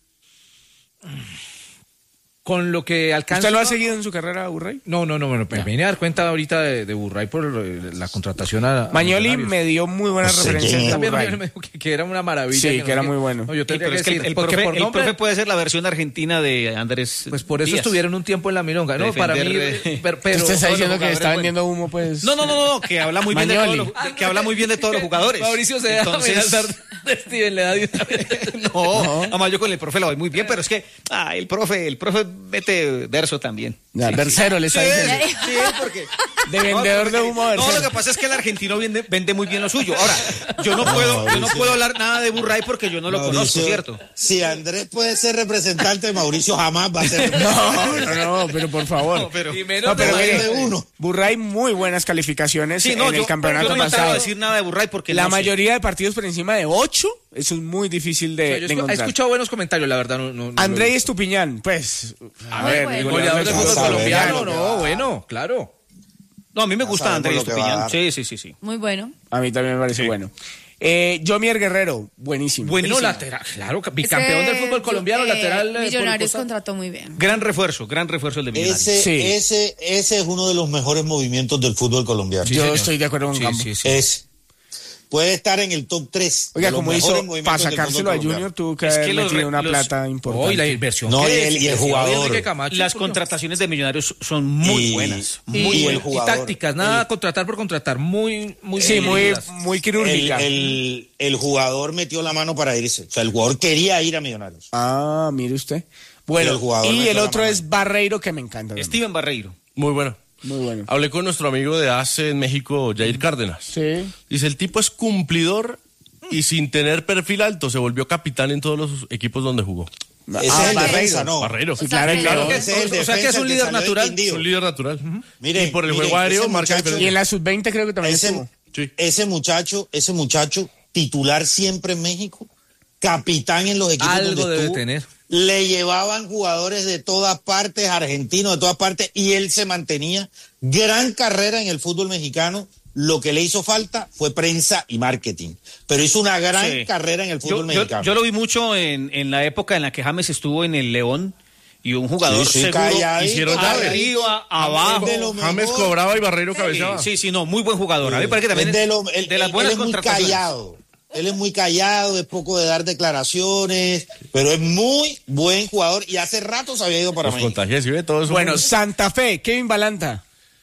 Speaker 2: Con lo que alcanza...
Speaker 4: ¿Usted lo ha seguido en su carrera, Burray?
Speaker 2: No, no, no, bueno, me vine a dar cuenta ahorita de, de Burray por la contratación a...
Speaker 4: Mañoli a me dio muy buenas pues referencias sí, de
Speaker 2: Burray. Me dijo que, que era una maravilla.
Speaker 4: Sí,
Speaker 2: que,
Speaker 4: que no, era que, muy bueno.
Speaker 2: No, yo tendría
Speaker 1: sí,
Speaker 2: que
Speaker 1: es que
Speaker 2: decir,
Speaker 1: el, el,
Speaker 2: porque
Speaker 1: profe,
Speaker 2: por nombre,
Speaker 1: el profe puede ser la versión argentina de Andrés
Speaker 2: Pues por eso
Speaker 1: Díaz.
Speaker 2: Estuvieron un tiempo en la milonga. No, para mí...
Speaker 4: Pero, pero usted está diciendo que está vendiendo humo, pues...
Speaker 1: No, no, no, no, que habla muy bien de todos los, que habla muy bien de todos los jugadores.
Speaker 2: Mauricio se deja amenazar de Steven, le da de una vez.
Speaker 1: No, además yo con el profe la voy muy bien, pero es que ah, el profe, el profe mete verso también.
Speaker 4: Ya, sí, versero sí. le está
Speaker 1: sí,
Speaker 4: diciendo.
Speaker 1: Sí, porque...
Speaker 4: De vendedor de humo versero.
Speaker 1: No, lo que pasa es que el argentino vende, vende muy bien lo suyo. Ahora, yo no puedo, no, yo no puedo hablar nada de Burray porque yo no lo Mauricio, conozco, ¿cierto?
Speaker 6: Si Andrés puede ser representante, Mauricio jamás va a ser
Speaker 4: representante. No, no, no, pero por favor.
Speaker 1: No, pero,
Speaker 4: no, pero de uno. Burray muy buenas calificaciones sí, no, en yo, el campeonato
Speaker 1: yo no
Speaker 4: pasado.
Speaker 1: No decir nada de Burray porque
Speaker 4: la
Speaker 1: no
Speaker 4: mayoría
Speaker 1: sé.
Speaker 4: de partidos por encima de ocho, eso es muy difícil de,
Speaker 2: o sea, yo
Speaker 4: de encontrar.
Speaker 2: He escuchado buenos comentarios, la verdad. No, no, no
Speaker 4: André Estupiñán, pues, a
Speaker 5: muy
Speaker 4: ver,
Speaker 5: bueno.
Speaker 2: goleador del fútbol colombiano, no, bueno, claro.
Speaker 1: No, a mí me gusta Andrés Estupiñán. Sí, sí, sí, sí.
Speaker 5: Muy bueno.
Speaker 4: A mí también me parece sí. bueno. Eh, Jomier Guerrero, buenísimo.
Speaker 2: Buenísimo. lateral, claro, bicampeón del fútbol colombiano, eh, lateral.
Speaker 5: Millonarios contrató muy bien.
Speaker 1: Gran refuerzo, gran refuerzo el de Millonarios.
Speaker 6: Ese,
Speaker 4: sí.
Speaker 6: ese, ese es uno de los mejores movimientos del fútbol colombiano.
Speaker 4: Sí, Yo señor. estoy de acuerdo con
Speaker 2: sí,
Speaker 4: Campo.
Speaker 2: Sí, sí.
Speaker 6: Es, puede estar en el top tres.
Speaker 4: Oiga, como hizo, para sacárselo a Junior tuvo que es haber que metido los, una los, plata importante.
Speaker 2: Oh, y la inversión.
Speaker 6: No, y el, y el jugador.
Speaker 1: Camacho, las contrataciones de Millonarios son muy
Speaker 6: y,
Speaker 1: buenas.
Speaker 2: Y,
Speaker 1: muy
Speaker 2: y,
Speaker 1: buenas.
Speaker 2: Y tácticas, nada el, contratar por contratar, muy, muy
Speaker 4: Sí, muy, muy quirúrgica.
Speaker 6: El, el, el jugador metió la mano para irse. O sea, el jugador quería ir a Millonarios.
Speaker 4: Ah, mire usted. Bueno, el jugador y el otro es Barreiro, que me encanta.
Speaker 1: Steven Barreiro.
Speaker 3: Muy bueno.
Speaker 4: Muy bueno.
Speaker 3: Hablé con nuestro amigo de A C E en México, Jair Cárdenas.
Speaker 4: Sí.
Speaker 3: Dice, el tipo es cumplidor y sin tener perfil alto se volvió capitán en todos los equipos donde jugó.
Speaker 6: Ese ah, es el Barreiro, defensa, ¿no?
Speaker 3: Barreiro.
Speaker 4: Sí, claro, claro.
Speaker 6: Es el defensa,
Speaker 2: o sea que es un líder natural.
Speaker 3: Es un líder natural. Uh-huh.
Speaker 6: Miren,
Speaker 3: y por el
Speaker 6: miren,
Speaker 3: juego aéreo marca diferencia.
Speaker 4: Y en la sub veinte creo que también
Speaker 6: ese,
Speaker 4: estuvo.
Speaker 3: Sí.
Speaker 6: Ese muchacho, ese muchacho titular siempre en México, capitán en los equipos
Speaker 2: Algo
Speaker 6: donde
Speaker 2: debe
Speaker 6: estuvo.
Speaker 2: tener.
Speaker 6: Le llevaban jugadores de todas partes, argentinos de todas partes, y él se mantenía. Gran carrera en el fútbol mexicano. Lo que le hizo falta fue prensa y marketing. Pero hizo una gran sí. carrera en el fútbol
Speaker 1: yo,
Speaker 6: mexicano.
Speaker 1: Yo, yo lo vi mucho en, en la época en la que James estuvo en el León. Y un jugador
Speaker 6: sí, sí,
Speaker 1: seguro.
Speaker 3: Hicieron
Speaker 1: arriba, abajo.
Speaker 3: James cobraba y Barreiro cabeceaba.
Speaker 1: Sí, sí, no, muy buen jugador. A mí me parece que también
Speaker 6: de, lo, el,
Speaker 1: de las buenas
Speaker 6: él es muy callado. Él es muy callado, es poco de dar declaraciones, pero es muy buen jugador y hace rato se había ido para México.
Speaker 3: Contagios, ¿sí ve? Todo eso
Speaker 4: bueno,
Speaker 3: muy...
Speaker 4: Santa Fe, Kevin Balanta.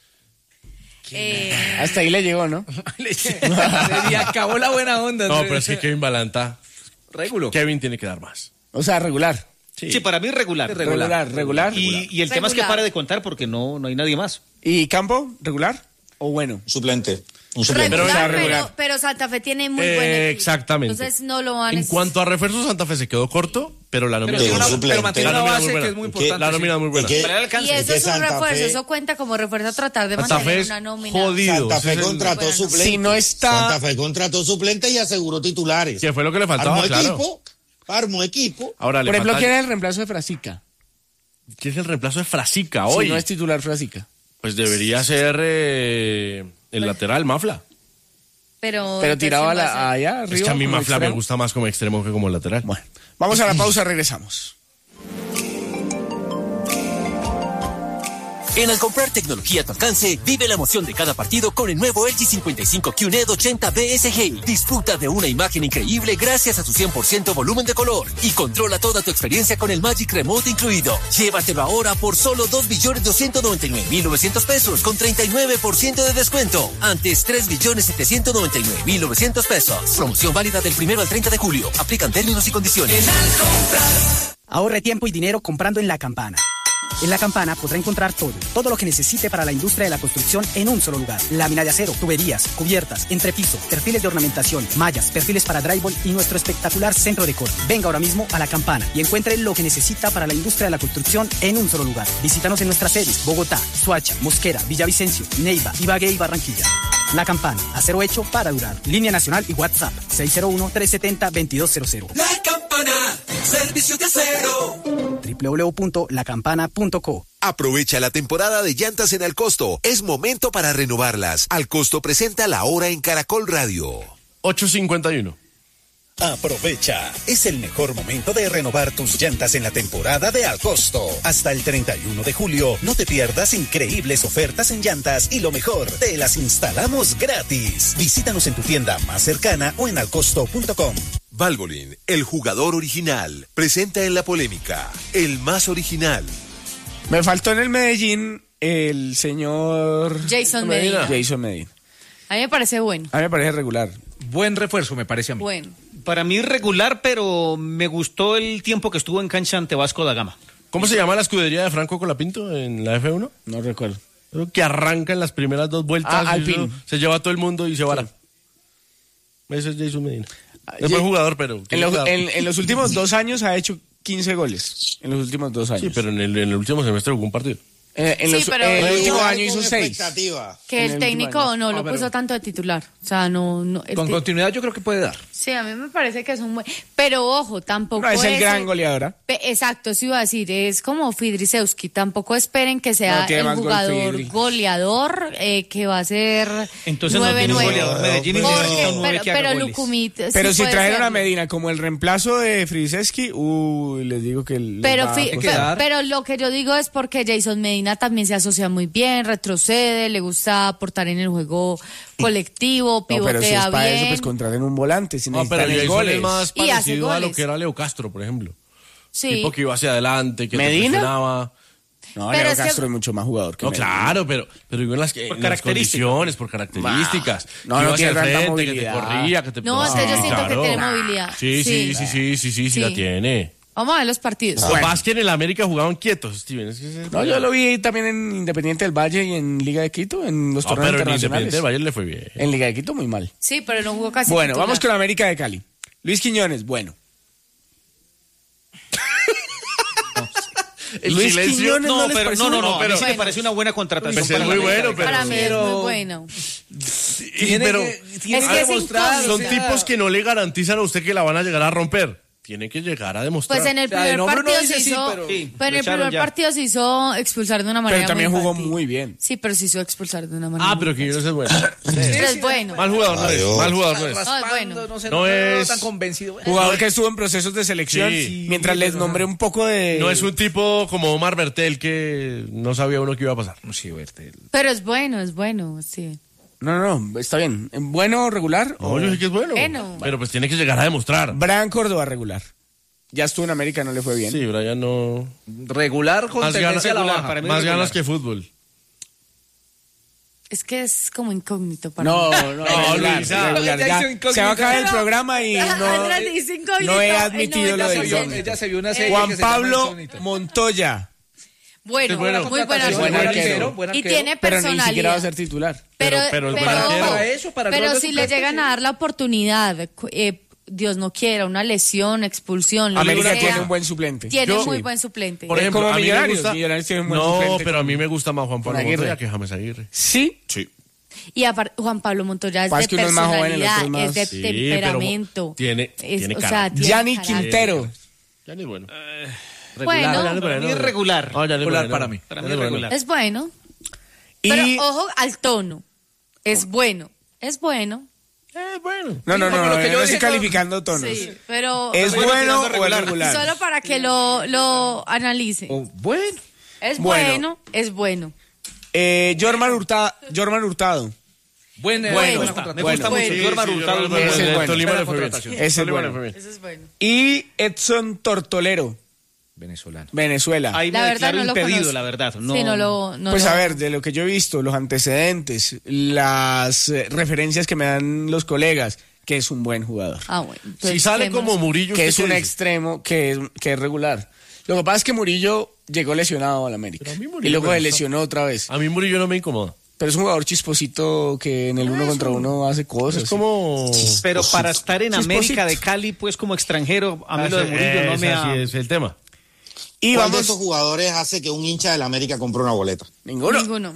Speaker 5: Eh...
Speaker 4: Hasta ahí le llegó, ¿no?
Speaker 2: Le acabó la buena onda.
Speaker 3: No, pero es que Kevin Balanta, Regulo. Kevin tiene que dar más.
Speaker 4: O sea, regular.
Speaker 1: Sí, sí para mí regular.
Speaker 4: Regular, regular. regular.
Speaker 1: Y, y el regular. tema es que pare de contar porque no, no hay nadie más.
Speaker 4: ¿Y Campo, regular o bueno?
Speaker 6: Suplente.
Speaker 5: Un suplente. Regular, pero, pero, pero Santa Fe tiene muy
Speaker 3: eh,
Speaker 5: buen equipo.
Speaker 3: Exactamente.
Speaker 5: Entonces no lo van a...
Speaker 3: En cuanto a refuerzos, Santa Fe se quedó corto, pero la nómina
Speaker 2: pero,
Speaker 3: es
Speaker 2: una, pero mantiene una base que es muy importante.
Speaker 3: La nómina es muy buena.
Speaker 5: Y, y eso es un refuerzo, eso cuenta como refuerzo a tratar de
Speaker 3: Santa
Speaker 5: mantener
Speaker 3: Fe
Speaker 5: una nómina.
Speaker 3: Jodido.
Speaker 6: Santa Fe contrató bueno. suplente.
Speaker 4: Si no está...
Speaker 6: Santa Fe contrató suplente y aseguró titulares.
Speaker 3: Que fue lo que le faltaba,
Speaker 6: armó
Speaker 3: claro.
Speaker 6: equipo, armó equipo.
Speaker 3: Ahora,
Speaker 4: Por ejemplo,
Speaker 3: falta...
Speaker 4: ¿quién es el reemplazo de Frasica?
Speaker 3: ¿Quién es el reemplazo de Frasica hoy?
Speaker 4: Si no es titular Frasica.
Speaker 3: Pues debería ser eh, el pues... lateral, Mafla.
Speaker 5: Pero,
Speaker 4: pero tirado a la, allá arriba.
Speaker 3: Es que a mí Mafla me gusta más como extremo que como lateral.
Speaker 4: Bueno, vamos a la pausa, regresamos.
Speaker 13: En al comprar tecnología a tu alcance, vive la emoción de cada partido con el nuevo L G cincuenta y cinco Q N E D ochenta B S G. Disfruta de una imagen increíble gracias a su cien por ciento volumen de color y controla toda tu experiencia con el Magic Remote incluido. Llévatelo ahora por solo dos millones doscientos noventa y nueve mil novecientos pesos con treinta y nueve por ciento de descuento. Antes tres millones setecientos noventa y nueve mil novecientos pesos. Promoción válida del primero al treinta de julio. Aplican términos y condiciones.
Speaker 14: Ahorre tiempo y dinero comprando en La Campana. En La Campana podrá encontrar todo, todo lo que necesite para la industria de la construcción en un solo lugar. Lámina de acero, tuberías, cubiertas, entrepiso, perfiles de ornamentación, mallas, perfiles para drywall y nuestro espectacular centro de corte. Venga ahora mismo a La Campana y encuentre lo que necesita para la industria de la construcción en un solo lugar. Visítanos en nuestras sedes: Bogotá, Soacha, Mosquera, Villavicencio, Neiva, Ibagué y Barranquilla. La Campana, acero hecho para durar. Línea nacional y WhatsApp seis cero uno, tres siete cero, dos dos cero cero.
Speaker 15: La Campana, servicio de acero.
Speaker 14: doble u doble u doble u punto la campana punto co.
Speaker 16: Aprovecha la temporada de llantas en Alcosto. Es momento para renovarlas. Alcosto presenta La Hora en Caracol Radio.
Speaker 3: ocho cincuenta y uno.
Speaker 8: Aprovecha, es el mejor momento de renovar tus llantas en la temporada de Alcosto. Hasta el treinta y uno de julio, no te pierdas increíbles ofertas en llantas y lo mejor, te las instalamos gratis. Visítanos en tu tienda más cercana o en alcosto punto com.
Speaker 16: Valvoline, el jugador original, presenta en la polémica, el más original.
Speaker 4: Me faltó en el Medellín el señor...
Speaker 5: Jason Medina.
Speaker 4: Jason Medina.
Speaker 5: A mí me parece bueno.
Speaker 4: A mí me parece regular.
Speaker 2: Buen refuerzo, me parece a mí.
Speaker 5: Bueno.
Speaker 1: Para mí regular, pero me gustó el tiempo que estuvo en cancha ante Vasco da Gama.
Speaker 3: ¿Cómo se llama la escudería de Franco Colapinto en la F uno?
Speaker 4: No recuerdo.
Speaker 3: Creo que arranca en las primeras dos vueltas.
Speaker 4: Ah, Alpine.
Speaker 3: Se lleva a todo el mundo y se va. Sí. Ese es Jason Medina. Es buen jugador, pero...
Speaker 4: En los, en, en los últimos dos años ha hecho quince goles. En los últimos dos años.
Speaker 3: Sí, pero en el, en el último semestre jugó un partido.
Speaker 4: Eh, en,
Speaker 5: sí,
Speaker 4: los,
Speaker 5: pero
Speaker 4: en el último año hizo seis.
Speaker 5: Que el, el técnico no lo ah, puso tanto de titular. O sea, no. no
Speaker 2: con continuidad yo creo que puede dar.
Speaker 5: Sí, a mí me parece que es un buen. Pero ojo, tampoco.
Speaker 4: No es el gran goleador.
Speaker 5: Exacto, eso iba a decir. Es como Fidrisewski. Tampoco esperen que sea no, el jugador gol goleador eh, que va a ser.
Speaker 1: Entonces nueve, no tiene un goleador Medellín.
Speaker 5: Porque, pero pero Lucumit.
Speaker 4: Pero
Speaker 5: sí
Speaker 4: si trajeron
Speaker 5: ser.
Speaker 4: a Medina como el reemplazo de Fidrisewski, uy, les digo que.
Speaker 5: Pero, fi, pero, pero lo que yo digo es porque Jason Medina también se asocia muy bien, retrocede, le gusta aportar en el juego colectivo, pivotea
Speaker 4: no, pero si es para
Speaker 5: bien.
Speaker 4: Eso, pues contraten un volante, si
Speaker 3: no, pero el
Speaker 4: goles.
Speaker 3: Es más parecido a lo que era Leo Castro, por ejemplo.
Speaker 5: Sí.
Speaker 3: Tipo que iba hacia adelante, que
Speaker 4: ¿Medina?
Speaker 3: presionaba.
Speaker 4: No, pero Leo es Castro que... es mucho más jugador que
Speaker 3: No,
Speaker 4: Medina.
Speaker 3: claro, pero, pero digo en las, en las condiciones, por características.
Speaker 4: No, no, no tiene tanta
Speaker 3: frente,
Speaker 4: movilidad.
Speaker 3: Que te corría, que te...
Speaker 5: No, es que yo siento claro. que tiene movilidad.
Speaker 3: Sí, sí, sí, sí, sí, sí, sí, sí la tiene.
Speaker 5: Vamos a ver los partidos.
Speaker 3: Lo bueno. Más que en el América jugaban quietos, Steven. Es que es
Speaker 4: no, yo lo vi también en Independiente del Valle y en Liga de Quito, en los
Speaker 3: no,
Speaker 4: torneos
Speaker 3: pero
Speaker 4: internacionales.
Speaker 3: En Independiente del Valle le fue bien.
Speaker 4: En Liga de Quito muy mal.
Speaker 5: Sí, pero no jugó casi.
Speaker 4: Bueno,
Speaker 5: titular.
Speaker 4: Vamos con América de Cali. Luis Quiñones, bueno.
Speaker 1: El Luis silencio, Quiñones no, no, pero, no, no, no, pero sí me parece una buena contratación.
Speaker 3: Pues es muy bueno, pero
Speaker 5: para mí es muy bueno.
Speaker 3: Tiene
Speaker 5: pero
Speaker 3: que, tiene es que demostrar, son o sea, tipos que no le garantizan a usted que la van a llegar a romper. Tiene que llegar a demostrar.
Speaker 5: Pues en el primer o sea, partido se hizo, sí, pero, sí, pero en el primer ya. partido se hizo expulsar de una manera.
Speaker 4: Pero también
Speaker 5: muy
Speaker 4: jugó
Speaker 5: infantil.
Speaker 4: muy bien.
Speaker 5: Sí, pero se hizo expulsar de una manera.
Speaker 3: Ah, pero Quiñones es bueno.
Speaker 5: Sí, es bueno.
Speaker 3: Mal jugador no es. Mal jugador no es.
Speaker 5: No es bueno.
Speaker 2: No, sé,
Speaker 3: no,
Speaker 2: no
Speaker 3: es
Speaker 2: tan convencido.
Speaker 4: Jugador que estuvo en procesos de selección sí, mientras sí, les nombré un poco de.
Speaker 3: No es un tipo como Omar Bertel que no sabía uno qué iba a pasar.
Speaker 2: No, sí, Bertel.
Speaker 5: Pero es bueno, es bueno, sí.
Speaker 4: No, no, no, está bien. ¿Bueno, regular?
Speaker 3: No, o... yo sé que es bueno. bueno. Pero pues tiene que llegar a demostrar.
Speaker 4: Brian Córdoba, regular. Ya estuvo en América, no le fue bien.
Speaker 3: Sí, Brian no...
Speaker 2: Regular con
Speaker 3: más
Speaker 2: tendencia
Speaker 3: ganas,
Speaker 2: a la baja.
Speaker 3: Para mí más regular. Ganas que fútbol.
Speaker 5: Es que es como incógnito para
Speaker 4: no,
Speaker 5: mí.
Speaker 4: No, no, no, Luisa. Se va a acabar el programa y no, no he admitido lo de John.
Speaker 2: Ella se vio una serie
Speaker 4: Juan
Speaker 2: que
Speaker 4: Pablo
Speaker 2: se
Speaker 4: Montoya.
Speaker 5: Bueno, bueno, muy buena
Speaker 4: buen arquero.
Speaker 5: Y tiene personalidad.
Speaker 4: Pero ni siquiera va a ser titular.
Speaker 5: Pero,
Speaker 3: pero,
Speaker 5: pero,
Speaker 3: pero,
Speaker 5: pero,
Speaker 2: para eso, para
Speaker 5: pero si le llegan a dar la oportunidad, eh, Dios no quiera, una lesión, expulsión.
Speaker 4: América
Speaker 5: sea,
Speaker 4: tiene un buen suplente.
Speaker 5: Tiene
Speaker 4: Yo,
Speaker 5: muy
Speaker 4: sí.
Speaker 5: buen suplente.
Speaker 3: Por ejemplo,
Speaker 4: como
Speaker 3: a mí
Speaker 4: Millonarios,
Speaker 3: me gusta,
Speaker 4: Millonarios tiene un buen
Speaker 3: no,
Speaker 4: suplente.
Speaker 3: pero a mí me gusta más Juan Pablo Montoya que James Aguirre.
Speaker 4: ¿Sí?
Speaker 3: Sí.
Speaker 5: Y aparte, Juan Pablo Montoya es
Speaker 4: Pasa
Speaker 5: de
Speaker 4: que uno es más joven, el
Speaker 5: personalidad,
Speaker 4: otro es más-
Speaker 5: es de
Speaker 3: Sí,
Speaker 5: temperamento.
Speaker 3: tiene-
Speaker 5: es,
Speaker 3: tiene
Speaker 5: o
Speaker 3: cara.
Speaker 5: sea, tiene
Speaker 4: Gianni
Speaker 5: carácter.
Speaker 4: Quintero.
Speaker 3: Ya ni bueno.
Speaker 5: Bueno,
Speaker 1: Para mí es regular.
Speaker 3: No, ya ni
Speaker 2: Regular
Speaker 3: bueno.
Speaker 2: para mí.
Speaker 1: Para mí es regular.
Speaker 5: es bueno.
Speaker 4: Y...
Speaker 5: Pero ojo al tono. Es bueno. Es bueno.
Speaker 3: Eh, bueno.
Speaker 4: No, no, no,
Speaker 2: como
Speaker 4: no,
Speaker 2: lo que
Speaker 4: yo
Speaker 2: yo
Speaker 4: no estoy
Speaker 2: dije,
Speaker 4: calificando tonos.
Speaker 5: Sí, pero...
Speaker 4: ¿Es
Speaker 1: Bueno,
Speaker 4: bueno
Speaker 1: tirando
Speaker 4: o es
Speaker 1: regular.
Speaker 4: regular?
Speaker 5: Solo para que lo, lo analice.
Speaker 2: Oh, bueno.
Speaker 5: Es
Speaker 4: Bueno.
Speaker 5: bueno, es bueno.
Speaker 4: Eh, Jorman Hurtado. Jorman Hurtado.
Speaker 2: Buena,
Speaker 5: Bueno,
Speaker 2: buena
Speaker 1: Me
Speaker 2: contratación.
Speaker 1: gusta mucho.
Speaker 5: Bueno.
Speaker 1: Jorman
Speaker 3: Sí,
Speaker 1: Hurtado
Speaker 3: sí,
Speaker 1: es muy
Speaker 4: Ese
Speaker 1: bueno.
Speaker 4: es bueno.
Speaker 3: Tolima le fue bien.
Speaker 2: contratación.
Speaker 4: Ese es
Speaker 3: Tolima le
Speaker 4: bueno.
Speaker 3: fue bien.
Speaker 5: Eso es bueno.
Speaker 4: Y Edson Tortolero,
Speaker 2: Venezolano.
Speaker 4: Venezuela.
Speaker 1: Ahí me
Speaker 5: La verdad
Speaker 1: declaro
Speaker 5: no lo
Speaker 1: impedido,
Speaker 5: conozco.
Speaker 1: la verdad. No,
Speaker 5: Sí, no lo... No
Speaker 4: Pues
Speaker 5: lo-
Speaker 4: a ver, de lo que yo he visto, los antecedentes, las eh, referencias que me dan los colegas, que es un buen jugador.
Speaker 5: Ah, bueno.
Speaker 3: Si
Speaker 5: Entonces,
Speaker 3: sale
Speaker 5: ¿qué más?
Speaker 3: como Murillo,
Speaker 4: Que
Speaker 3: ¿usted
Speaker 4: es
Speaker 3: qué
Speaker 4: un
Speaker 3: dice?
Speaker 4: extremo que es, que es regular. Lo que pasa es que Murillo llegó lesionado al América.
Speaker 3: Pero a mí Murillo
Speaker 4: Y luego
Speaker 3: me
Speaker 4: se
Speaker 3: gusta.
Speaker 4: lesionó otra vez.
Speaker 3: A mí Murillo no me incomoda.
Speaker 4: Pero es un jugador chisposito que en el uno contra uno hace cosas.
Speaker 3: Es como...
Speaker 1: Pero para estar en
Speaker 4: Chisposito.
Speaker 1: América de Cali, pues como extranjero, a mí lo de
Speaker 3: Ese-
Speaker 1: Murillo no me
Speaker 3: ese
Speaker 1: ha...
Speaker 3: sí es el tema.
Speaker 4: Y
Speaker 6: ¿Cuál de
Speaker 4: vamos...
Speaker 6: esos jugadores hace que un hincha del América compre una boleta?
Speaker 4: Ninguno.
Speaker 5: Ninguno.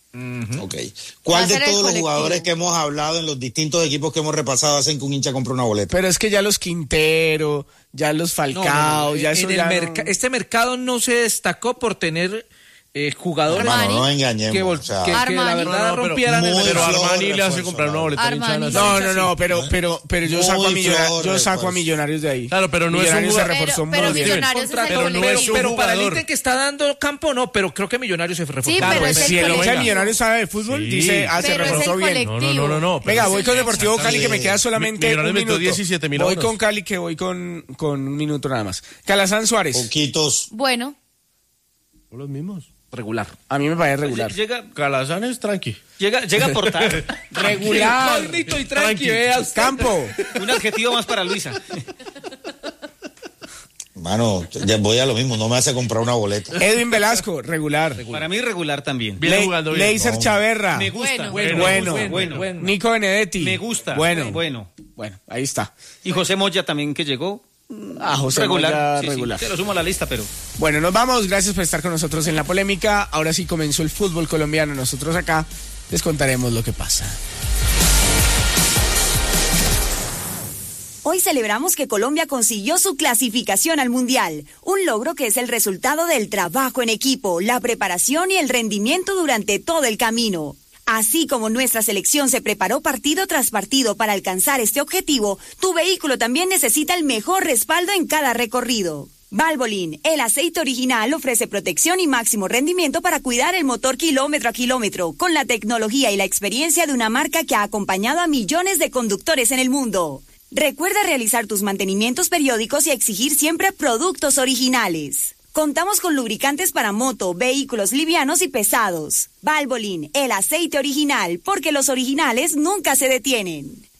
Speaker 6: Ok.
Speaker 5: Va
Speaker 6: ¿Cuál
Speaker 5: a
Speaker 6: de
Speaker 5: ser el
Speaker 6: todos los
Speaker 5: colectivo.
Speaker 6: jugadores que hemos hablado en los distintos equipos que hemos repasado hacen que un hincha compre una boleta?
Speaker 4: Pero es que ya los Quintero, ya los Falcao,
Speaker 2: No, no, no.
Speaker 4: ya
Speaker 2: En
Speaker 4: eso
Speaker 2: el
Speaker 4: ya no-
Speaker 2: merca- Este mercado no se destacó por tener eh, jugadores
Speaker 6: Hermano,
Speaker 5: Armani.
Speaker 6: no nos engañemos.
Speaker 2: que, vol-
Speaker 6: o sea,
Speaker 2: que- que la
Speaker 5: Armani.
Speaker 2: verdad
Speaker 3: No, no, pero
Speaker 2: rompieran el
Speaker 6: muy
Speaker 3: Pero
Speaker 6: flojo
Speaker 3: Armani le hace
Speaker 6: refuerzo,
Speaker 3: comprar una
Speaker 6: ¿no?
Speaker 3: boleta de hinchada
Speaker 5: Armani.
Speaker 3: nacional.
Speaker 4: No, no, no, pero, pero, pero yo
Speaker 6: Muy
Speaker 4: saco a, Millona-
Speaker 6: flojo
Speaker 4: yo saco a
Speaker 6: refuerzo.
Speaker 4: Millonarios de ahí.
Speaker 3: Claro, pero no es un
Speaker 4: Millonarios se
Speaker 3: jugador-
Speaker 4: reforzó
Speaker 5: Pero, pero
Speaker 4: muy bien.
Speaker 5: Millonarios es el
Speaker 2: contrato,
Speaker 3: pero no
Speaker 2: pero,
Speaker 3: es un
Speaker 2: pero para el
Speaker 3: jugador.
Speaker 2: ítem que está dando campo no, pero creo que Millonarios se reforzó.
Speaker 5: Sí,
Speaker 2: Claro,
Speaker 5: pero
Speaker 2: pues,
Speaker 5: es el
Speaker 4: Si el hombre de
Speaker 5: colectivo.
Speaker 4: Millonarios sabe de fútbol,
Speaker 3: Sí.
Speaker 4: dice, ah, se
Speaker 5: Pero es el
Speaker 4: reforzó bien.
Speaker 5: colectivo.
Speaker 3: No, no, no, no. pero-
Speaker 4: Venga, voy con Deportivo Cali que me queda solamente
Speaker 3: Millonarios
Speaker 4: un
Speaker 3: metió
Speaker 4: minuto.
Speaker 3: diecisiete mil
Speaker 4: Voy
Speaker 3: abonos.
Speaker 4: con Cali que voy con, con un minuto nada más. Calazán Suárez.
Speaker 6: Poquitos.
Speaker 5: Bueno,
Speaker 3: Son los mismos.
Speaker 2: regular.
Speaker 4: A mí me parece regular.
Speaker 1: Llega,
Speaker 3: Calazán es tranqui.
Speaker 1: llega, llega a aportar.
Speaker 4: Regular.
Speaker 2: Incógnito y
Speaker 3: Tranqui.
Speaker 2: tranqui, vea usted.
Speaker 4: Campo.
Speaker 1: Un adjetivo más para Luisa.
Speaker 6: Mano, ya voy a lo mismo, no me hace comprar una boleta.
Speaker 4: Edwin Velasco, regular.
Speaker 1: Para mí regular también.
Speaker 3: Viene
Speaker 4: Le-
Speaker 3: jugando bien.
Speaker 4: Leiser
Speaker 6: No.
Speaker 4: Chaverra.
Speaker 1: Me gusta.
Speaker 5: Bueno.
Speaker 4: Bueno,
Speaker 1: bueno,
Speaker 2: bueno.
Speaker 4: Nico Benedetti.
Speaker 1: Me gusta.
Speaker 4: Bueno.
Speaker 1: Bueno.
Speaker 4: Bueno, ahí está.
Speaker 1: Y José Moya también que llegó.
Speaker 4: Ah, José
Speaker 1: regular.
Speaker 4: Moya,
Speaker 1: Sí, sí,
Speaker 4: regular.
Speaker 1: te lo sumo a la lista, pero...
Speaker 4: Bueno, nos vamos. Gracias por estar con nosotros en la polémica. Ahora sí comenzó el fútbol colombiano. Nosotros acá les contaremos lo que pasa.
Speaker 12: Hoy celebramos que Colombia consiguió su clasificación al Mundial, un logro que es el resultado del trabajo en equipo, la preparación y el rendimiento durante todo el camino. Así como nuestra selección se preparó partido tras partido para alcanzar este objetivo, tu vehículo también necesita el mejor respaldo en cada recorrido. Valvoline, el aceite original, ofrece protección y máximo rendimiento para cuidar el motor kilómetro a kilómetro, con la tecnología y la experiencia de una marca que ha acompañado a millones de conductores en el mundo. Recuerda realizar tus mantenimientos periódicos y exigir siempre productos originales. Contamos con lubricantes para moto, vehículos livianos y pesados. Valvoline, el aceite original, porque los originales nunca se detienen.